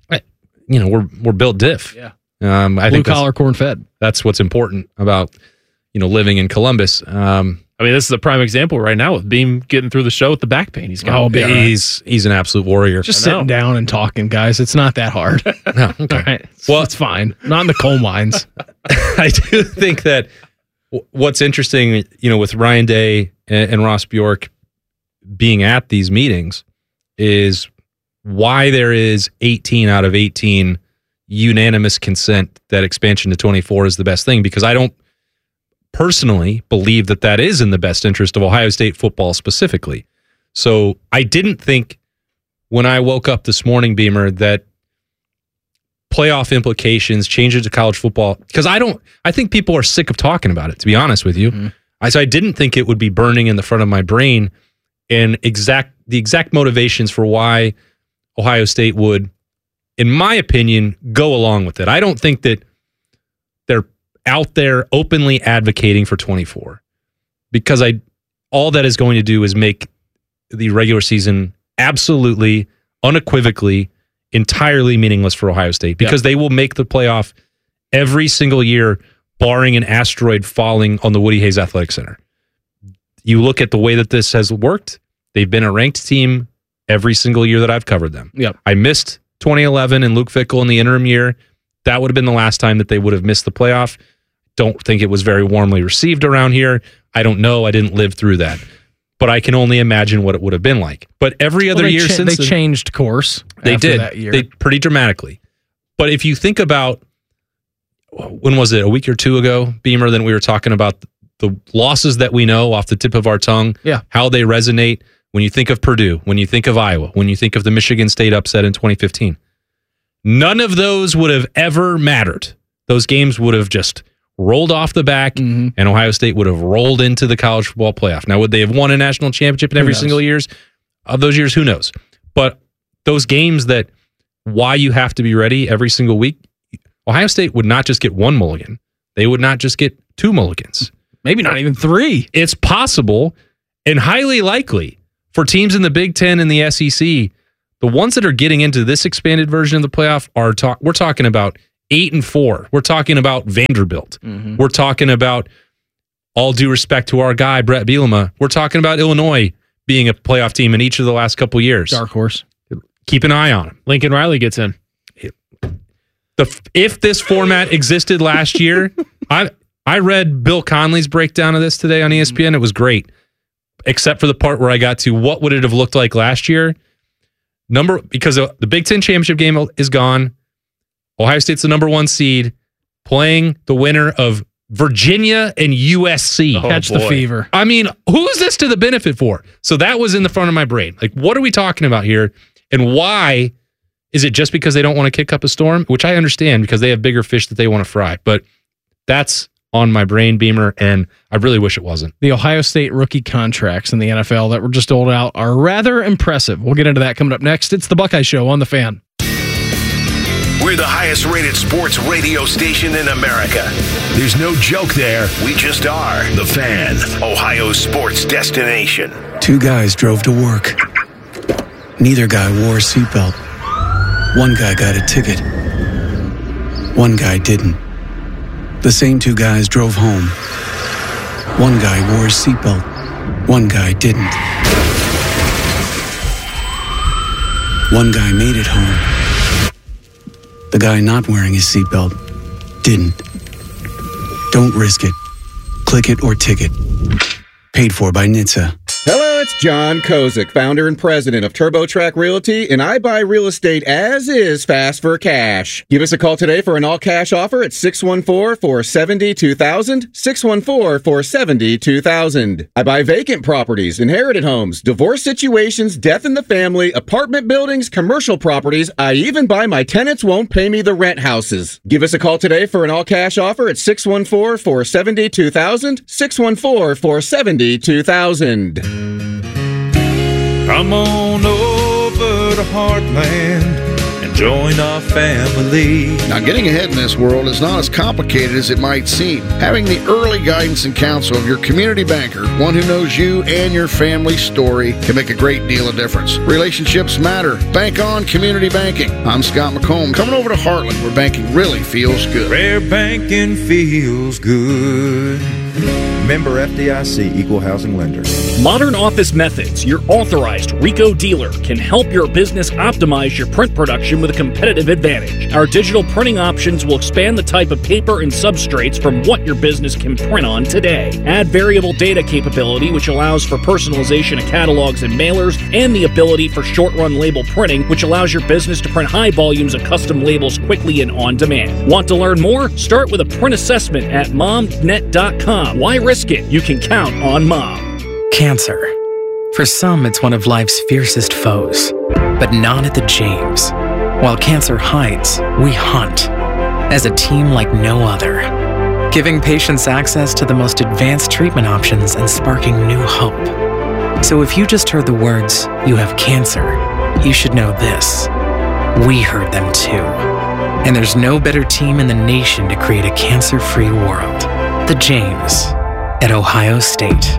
Speaker 11: We're built diff.
Speaker 1: Yeah.
Speaker 11: I think
Speaker 1: blue collar, corn fed.
Speaker 11: That's what's important about living in Columbus.
Speaker 3: I mean, this is a prime example right now with Beam getting through the show with the back pain. He's got.
Speaker 11: He's an absolute warrior.
Speaker 1: Just sitting down and talking, guys. It's not that hard.
Speaker 11: No, okay.
Speaker 1: Right. Well, it's fine. Not in the coal mines.
Speaker 11: I do think that what's interesting, with Ryan Day and Ross Bjork being at these meetings is why there is 18 out of 18 unanimous consent that expansion to 24 is the best thing, because I don't personally believe that is in the best interest of Ohio State football specifically. So I didn't think when I woke up this morning, Beamer, that playoff implications, changes to college football, because I think people are sick of talking about it, to be honest with you. Mm-hmm. So I didn't think it would be burning in the front of my brain, and the exact motivations for why Ohio State would, in my opinion, go along with it. I don't think that they're out there openly advocating for 24, because all that is going to do is make the regular season absolutely, unequivocally, entirely meaningless for Ohio State, because they will make the playoff every single year, barring an asteroid falling on the Woody Hayes Athletic Center. You look at the way that this has worked, they've been a ranked team every single year that I've covered them.
Speaker 1: Yep.
Speaker 11: I missed 2011 and Luke Fickell in the interim year. That would have been the last time that they would have missed the playoff. Don't think it was very warmly received around here. I don't know. I didn't live through that. But I can only imagine what it would have been like. But every other year since
Speaker 1: they changed course.
Speaker 11: They did.
Speaker 1: That year.
Speaker 11: They pretty dramatically. But if you think about when was it, a week or two ago, Beamer, then we were talking about the losses that we know off the tip of our tongue, how they resonate when you think of Purdue, when you think of Iowa, when you think of the Michigan State upset in 2015. None of those would have ever mattered. Those games would have just rolled off the back, and Ohio State would have rolled into the college football playoff. Now, would they have won a national championship in every single years of those years? Who knows? But those games that why you have to be ready every single week, Ohio State would not just get one mulligan. They would not just get two mulligans.
Speaker 1: Maybe not even three.
Speaker 11: It's possible and highly likely for teams in the Big Ten and the SEC, the ones that are getting into this expanded version of the playoff we're talking about 8-4. We're talking about Vanderbilt. We're talking about, all due respect to our guy, Brett Bielema, we're talking about Illinois being a playoff team in each of the last couple years.
Speaker 1: Dark horse.
Speaker 11: Keep an eye on him.
Speaker 3: Lincoln Riley gets in.
Speaker 11: If this format existed last year, I read Bill Conley's breakdown of this today on ESPN. It was great, except for the part where I got to what would it have looked like last year. Because the Big Ten championship game is gone. Ohio State's the number 1 seed, playing the winner of Virginia and USC.
Speaker 1: Catch the fever.
Speaker 11: I mean, who is this to the benefit for? So that was in the front of my brain. Like, what are we talking about here? And why is it just because they don't want to kick up a storm? Which I understand, because they have bigger fish that they want to fry. But that's on my brain, Beamer, and I really wish it wasn't.
Speaker 1: The Ohio State rookie contracts in the NFL that were just doled out are rather impressive. We'll get into that coming up next. It's the Buckeye Show on The Fan.
Speaker 6: We're the highest rated sports radio station in America. There's no joke there. We just are. The Fan, Ohio's sports destination.
Speaker 27: 2 guys drove to work. Neither guy wore a seatbelt. One guy got a ticket. One guy didn't. The same 2 guys drove home. One guy wore a seatbelt. One guy didn't. One guy made it home. The guy not wearing his seatbelt didn't. Don't risk it. Click it or ticket. Paid for by NHTSA.
Speaker 8: Hello, it's John Kozik, founder and president of TurboTrack Realty, and I buy real estate as is, fast for cash. Give us a call today for an all-cash offer at 614-470-2000, 614-470-2000. I buy vacant properties, inherited homes, divorce situations, death in the family, apartment buildings, commercial properties. I even buy my tenants won't pay me the rent houses. Give us a call today for an all-cash offer at 614-470-2000, 614-470-2000.
Speaker 12: Come on over to Heartland and join our family.
Speaker 13: Now, getting ahead in this world is not as complicated as it might seem. Having the early guidance and counsel of your community banker, one who knows you and your family's story, can make a great deal of difference. Relationships matter. Bank on community banking. I'm Scott McComb, coming over to Heartland, where banking really feels good.
Speaker 12: Where banking feels good.
Speaker 14: Member FDIC, Equal Housing Lender.
Speaker 15: Modern Office Methods, your authorized RICO dealer, can help your business optimize your print production with a competitive advantage. Our digital printing options will expand the type of paper and substrates from what your business can print on today. Add variable data capability, which allows for personalization of catalogs and mailers, and the ability for short-run label printing, which allows your business to print high volumes of custom labels quickly and on demand. Want to learn more? Start with a print assessment at momnet.com. Why risk it? You can count on Mom.
Speaker 16: Cancer. For some, it's one of life's fiercest foes, but not at the James. While cancer hides, we hunt as a team like no other, giving patients access to the most advanced treatment options and sparking new hope. So if you just heard the words, "You have cancer," you should know this. We heard them too. And there's no better team in the nation to create a cancer-free world. The James at Ohio State.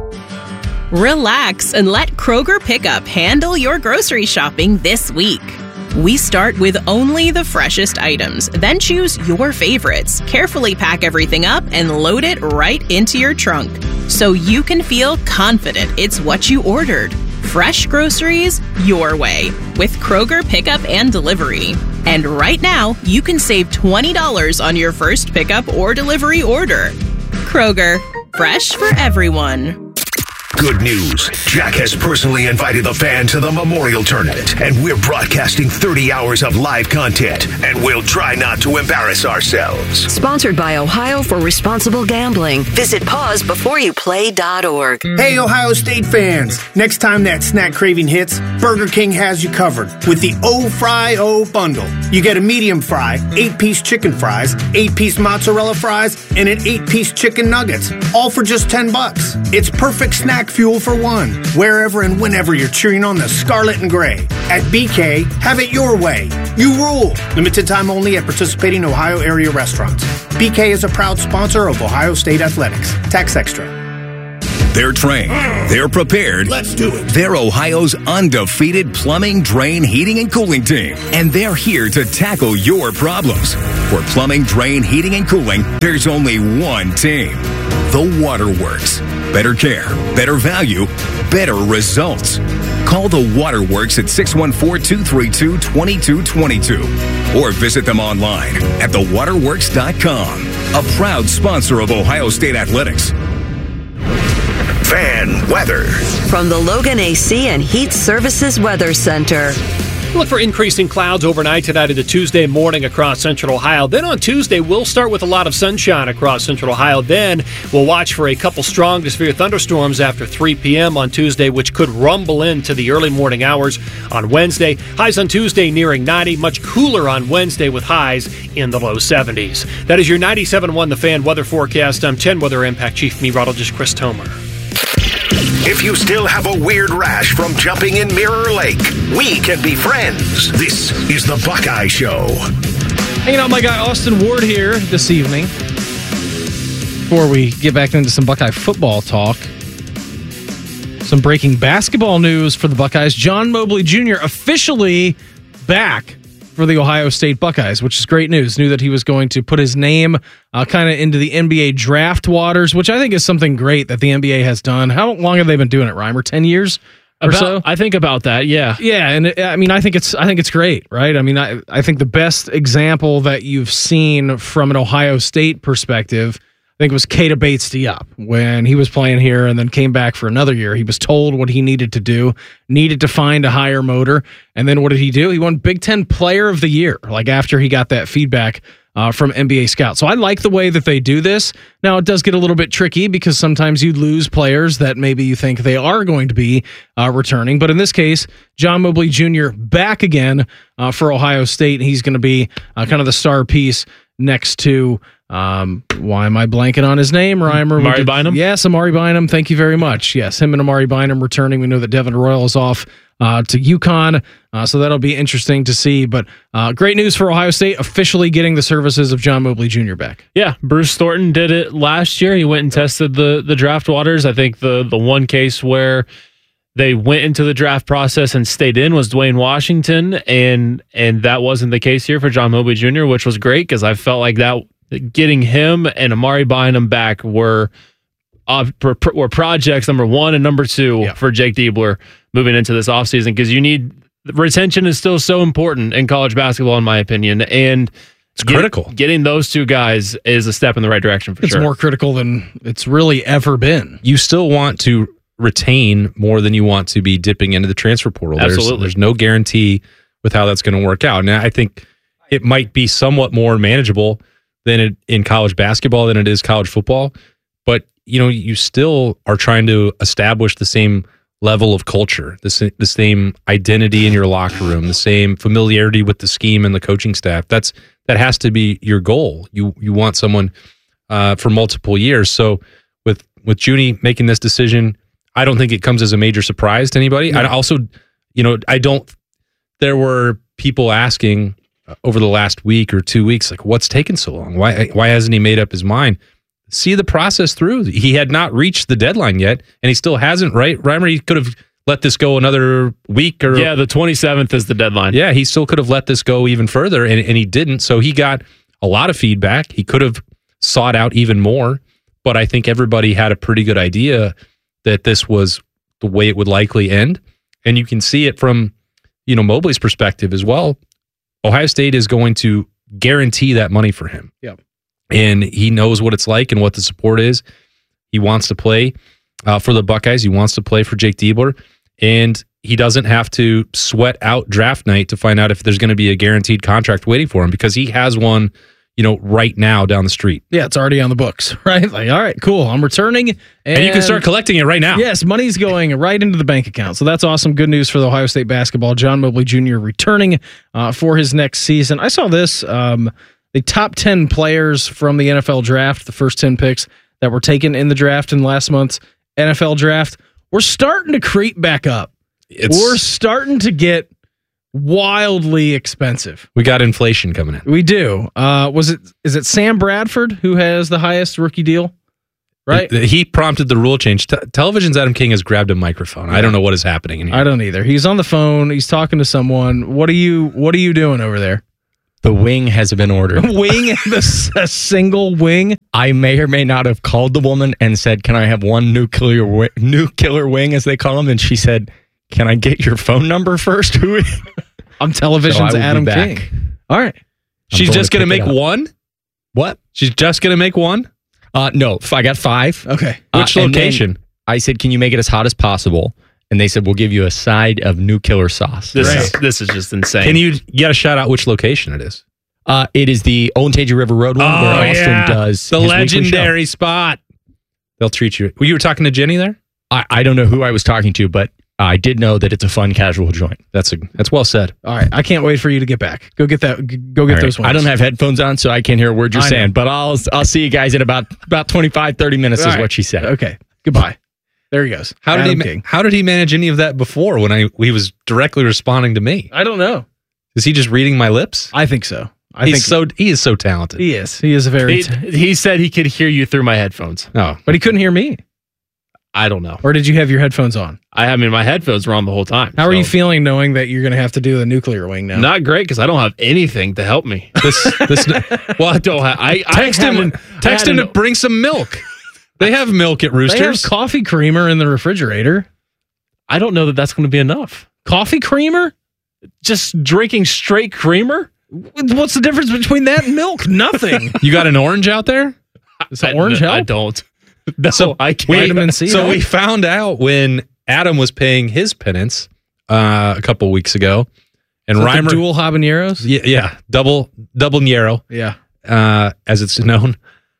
Speaker 17: Relax and let Kroger Pickup handle your grocery shopping this week. We start with only the freshest items, then choose your favorites, carefully pack everything up, and load it right into your trunk so you can feel confident it's what you ordered. Fresh groceries your way with Kroger Pickup and Delivery. And right now, you can save $20 on your first pickup or delivery order. Kroger, fresh for everyone.
Speaker 6: Good news. Jack has personally invited the fan to the Memorial Tournament, and we're broadcasting 30 hours of live content, and we'll try not to embarrass ourselves.
Speaker 7: Sponsored by Ohio for Responsible Gambling. Visit pausebeforeyouplay.org.
Speaker 5: Hey, Ohio State fans. Next time that snack craving hits, Burger King has you covered with the O-Fry-O bundle. You get a medium fry, 8-piece chicken fries, 8-piece mozzarella fries, and an 8-piece chicken nuggets, all for just $10. It's perfect snack fuel for one, wherever and whenever you're cheering on the Scarlet and Gray. At BK, have it your way. You rule. Limited time only at participating Ohio area restaurants. BK is a proud sponsor of Ohio State Athletics. Tax extra.
Speaker 10: They're trained. They're prepared.
Speaker 5: Let's do it.
Speaker 10: They're Ohio's undefeated plumbing, drain, heating, and cooling team. And they're here to tackle your problems. For plumbing, drain, heating, and cooling, there's only one team. The Waterworks. Better care, better value, better results. Call the Waterworks at 614-232-2222 or visit them online at thewaterworks.com. A proud sponsor of Ohio State Athletics.
Speaker 6: Fan weather.
Speaker 7: From the Logan AC and Heat Services Weather Center.
Speaker 15: Look for increasing clouds overnight tonight into Tuesday morning across central Ohio. Then on Tuesday, we'll start with a lot of sunshine across central Ohio. Then we'll watch for a couple strong to severe thunderstorms after 3 p.m. on Tuesday, which could rumble into the early morning hours on Wednesday. Highs on Tuesday nearing 90, much cooler on Wednesday with highs in the low 70s. That is your 97.1 The Fan weather forecast. I'm 10 Weather Impact Chief Meteorologist Chris Tomer.
Speaker 6: If you still have a weird rash from jumping in Mirror Lake, we can be friends. This is the Buckeye Show.
Speaker 1: Hanging out with my guy Austin Ward here this evening. Before we get back into some Buckeye football talk, some breaking basketball news for the Buckeyes. John Mobley Jr. officially back for the Ohio State Buckeyes, which is great news. Knew that he was going to put his name kind of into the NBA draft waters, which I think is something great that the NBA has done. How long have they been doing it, Reimer? 10 years or so?
Speaker 3: I think about that, yeah.
Speaker 1: Yeah, and I mean, I think it's great, right? I mean, I think the best example that you've seen from an Ohio State perspective, I think it was Keita Bates-Diop when he was playing here and then came back for another year. He was told what he needed to do, needed to find a higher motor. And then what did he do? He won Big Ten Player of the Year, like after he got that feedback from NBA scouts. So I like the way that they do this. Now, it does get a little bit tricky because sometimes you lose players that maybe you think they are going to be returning. But in this case, John Mobley Jr. back again for Ohio State. He's going to be kind of the star piece next to... why am I blanking on his name, Reimer?
Speaker 3: Amari Bynum?
Speaker 1: Yes, Amari Bynum. Thank you very much. Yes, him and Amari Bynum returning. We know that Devin Royal is off to UConn, so that'll be interesting to see. But great news for Ohio State, officially getting the services of John Mobley Jr. back.
Speaker 3: Yeah, Bruce Thornton did it last year. He went and tested the draft waters. I think the one case where they went into the draft process and stayed in was Dwayne Washington, and that wasn't the case here for John Mobley Jr., which was great because I felt like that getting him and Amari Bynum back were projects number 1 and number 2 for Jake Diebler moving into this offseason, because retention is still so important in college basketball, in my opinion, and
Speaker 11: it's critical.
Speaker 3: Getting those two guys is a step in the right direction for sure.
Speaker 1: It's more critical than it's really ever been.
Speaker 11: You still want to retain more than you want to be dipping into the transfer portal.
Speaker 3: Absolutely.
Speaker 11: There's no guarantee with how that's going to work out. Now, I think it might be somewhat more manageable than in college basketball than it is college football. But, you still are trying to establish the same level of culture, the same identity in your locker room, the same familiarity with the scheme and the coaching staff. That has to be your goal. You want someone for multiple years. So with Junie making this decision, I don't think it comes as a major surprise to anybody. No. I also, there were people asking over the last week or 2 weeks, like, what's taken so long? Why hasn't he made up his mind? See the process through. He had not reached the deadline yet, and he still hasn't, right? Reimer, he could have let this go another week.
Speaker 3: Yeah, the 27th is the deadline.
Speaker 11: Yeah, he still could have let this go even further, and he didn't. So he got a lot of feedback. He could have sought out even more, but I think everybody had a pretty good idea that this was the way it would likely end. And you can see it from, Mobley's perspective as well. Ohio State is going to guarantee that money for him.
Speaker 1: Yep.
Speaker 11: And he knows what it's like and what the support is. He wants to play for the Buckeyes. He wants to play for Jake Diebler, and he doesn't have to sweat out draft night to find out if there's going to be a guaranteed contract waiting for him because he has one, right now down the street.
Speaker 1: Yeah, it's already on the books, right? Like, all right, cool. I'm returning.
Speaker 11: And you can start collecting it right now.
Speaker 1: Yes, money's going right into the bank account. So that's awesome. Good news for the Ohio State basketball. John Mobley Jr. returning for his next season. I saw this, the top 10 players from the NFL draft, the first 10 picks that were taken in the draft in last month's NFL draft, we're starting to creep back up. We're starting to get wildly expensive.
Speaker 11: We got inflation coming in.
Speaker 1: We do. Is it Sam Bradford who has the highest rookie deal? Right?
Speaker 11: He prompted the rule change. Television's Adam King has grabbed a microphone. Yeah. I don't know what is happening in here.
Speaker 1: I don't either. He's on the phone. He's talking to someone. What are you doing over there?
Speaker 9: The wing has been ordered.
Speaker 1: Wing? A single wing?
Speaker 9: I may or may not have called the woman and said, "Can I have one nuclear wing, as they call them?" And she said, "Can I get your phone number first?"
Speaker 1: On television's Adam King. All right.
Speaker 11: She's just going to make one?
Speaker 9: What?
Speaker 11: She's just going to make one?
Speaker 9: No, I got 5.
Speaker 1: Okay.
Speaker 11: Which location?
Speaker 9: I said, "Can you make it as hot as possible?" And they said, "We'll give you a side of nuclear sauce."
Speaker 3: This is just insane.
Speaker 11: Can you get a shout out which location it is?
Speaker 9: It is the Olentangy River Road one where Austin does
Speaker 11: the legendary spot. They'll treat you. You were talking to Jenny there?
Speaker 9: I don't know who I was talking to, but I did know that it's a fun, casual joint.
Speaker 11: That's well said.
Speaker 1: All right, I can't wait for you to get back. Go get that. Go get those ones.
Speaker 9: I don't have headphones on, so I can't hear a word you're saying. But I'll see you guys in about 25, 30 minutes. Is what she said.
Speaker 1: Okay, goodbye. There he goes.
Speaker 11: How did he manage any of that before when he was directly responding to me?
Speaker 1: I don't know.
Speaker 11: Is he just reading my lips?
Speaker 1: I think so.
Speaker 11: He is so talented.
Speaker 1: He is. He is a very.
Speaker 3: He said he could hear you through my headphones.
Speaker 11: Oh,
Speaker 1: but he couldn't hear me.
Speaker 3: I don't know.
Speaker 1: Or did you have your headphones on?
Speaker 3: My headphones were on the whole time.
Speaker 1: How are you feeling knowing that you're going to have to do the nuclear wing now?
Speaker 3: Not great because I don't have anything to help me. Well, I don't have.
Speaker 11: Text him to bring some milk. They have milk at Roosters.
Speaker 1: They have coffee creamer in the refrigerator.
Speaker 3: I don't know that that's going to be enough.
Speaker 1: Coffee creamer?
Speaker 3: Just drinking straight creamer?
Speaker 1: What's the difference between that and milk? Nothing.
Speaker 11: You got an orange out there?
Speaker 1: Is it orange help?
Speaker 3: I don't. No,
Speaker 11: so
Speaker 3: I can't.
Speaker 1: Vitamin C.
Speaker 11: So we found out when Adam was paying his penance a couple of weeks ago, and Reimer
Speaker 1: dual habaneros.
Speaker 11: Yeah, double Nero.
Speaker 1: Yeah,
Speaker 11: as it's known.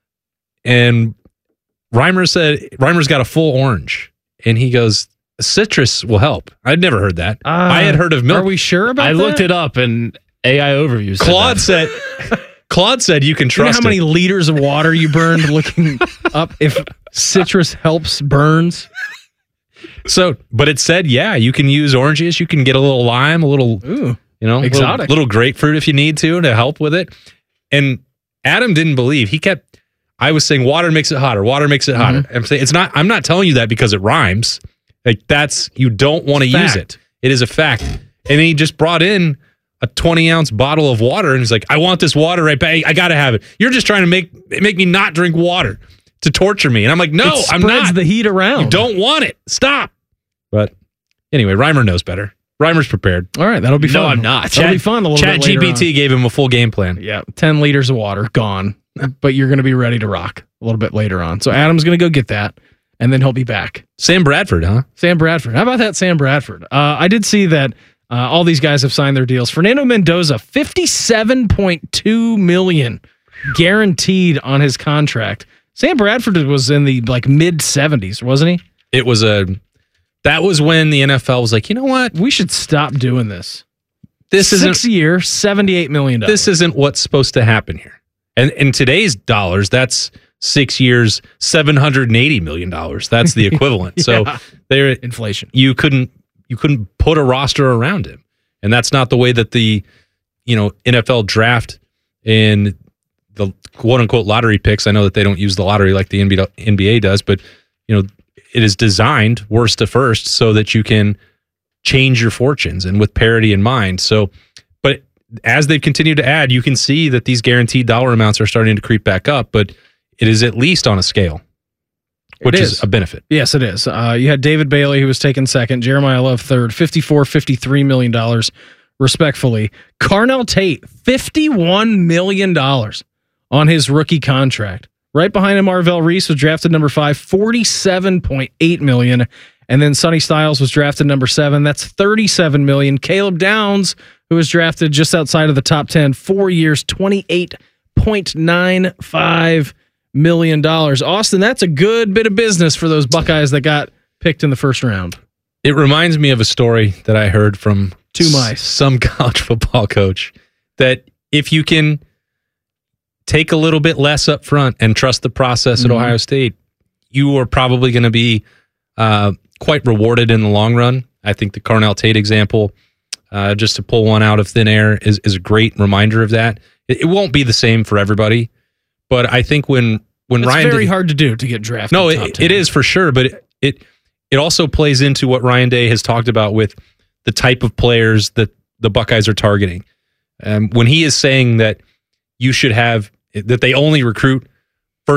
Speaker 11: And Reimer's got a full orange, and he goes, "Citrus will help." I'd never heard that. I had heard of milk.
Speaker 1: Are we sure about that?
Speaker 3: I looked it up, and AI Overview said
Speaker 11: Claude said you can trust.
Speaker 1: You know how many liters of water you burned looking up if citrus helps burns?
Speaker 11: So, but it said, yeah, you can use oranges. You can get a little lime, a little,
Speaker 1: exotic,
Speaker 11: little grapefruit if you need to help with it. And Adam didn't believe. I was saying water makes it hotter. Water makes it hotter. I'm saying it's not. I'm not telling you that because it rhymes. Like you don't want to use it. It is a fact. And he just brought in a 20-ounce bottle of water, and he's like, "I want this water right back. I gotta have it. You're just trying to make me not drink water to torture me." And I'm like, "No, I'm not."
Speaker 1: Spreads the heat around.
Speaker 11: You don't want it. Stop. But anyway, Reimer knows better. Reimer's prepared.
Speaker 1: All right, that'll be fun.
Speaker 3: No, I'm not.
Speaker 1: That'll be fun. A little bit later on.
Speaker 11: ChatGPT gave him a full game plan.
Speaker 1: Yeah, 10 liters of water gone, but you're going to be ready to rock a little bit later on. So Adam's going to go get that, and then he'll be back.
Speaker 11: Sam Bradford, huh?
Speaker 1: Sam Bradford. How about that, Sam Bradford? I did see that. All these guys have signed their deals. Fernando Mendoza, $57.2 million guaranteed on his contract. Sam Bradford was in the mid-70s, wasn't he?
Speaker 11: It was that was when the NFL was like, you know what?
Speaker 1: We should stop doing this.
Speaker 11: This isn't
Speaker 1: 6 year, $78 million.
Speaker 11: This isn't what's supposed to happen here. And in today's dollars, that's 6 years, $780 million. That's the equivalent.
Speaker 1: Yeah.
Speaker 11: So there,
Speaker 1: inflation.
Speaker 11: You couldn't put a roster around him. And that's not the way that the, NFL draft and the quote unquote lottery picks. I know that they don't use the lottery like the NBA does, but it is designed worst to first so that you can change your fortunes and with parity in mind. So, but as they've continued to add, you can see that these guaranteed dollar amounts are starting to creep back up, but it is at least on a scale. Which is a benefit.
Speaker 1: Yes, it is. You had David Bailey, who was taken second, Jeremiah Love third, $53 million, respectfully. Carnell Tate, $51 million on his rookie contract. Right behind him, Marvell Reese was drafted number 5, $47.8 million. And then Sonny Styles was drafted number 7. That's $37 million. Caleb Downs, who was drafted just outside of the top 10, 4 years, $28.95 million. Austin, that's a good bit of business for those Buckeyes that got picked in the first round.
Speaker 11: It reminds me of a story that I heard from
Speaker 1: some
Speaker 11: college football coach, that if you can take a little bit less up front and trust the process at Ohio State, you are probably going to be quite rewarded in the long run. I think the Carnell Tate example, just to pull one out of thin air, is a great reminder of that. It won't be the same for everybody, but I think when
Speaker 1: it's
Speaker 11: Ryan
Speaker 1: very hard to do to get drafted.
Speaker 11: No,
Speaker 1: top 10.
Speaker 11: it is for sure, but it also plays into what Ryan Day has talked about with the type of players that the Buckeyes are targeting. When he is saying that you should have, that they only recruit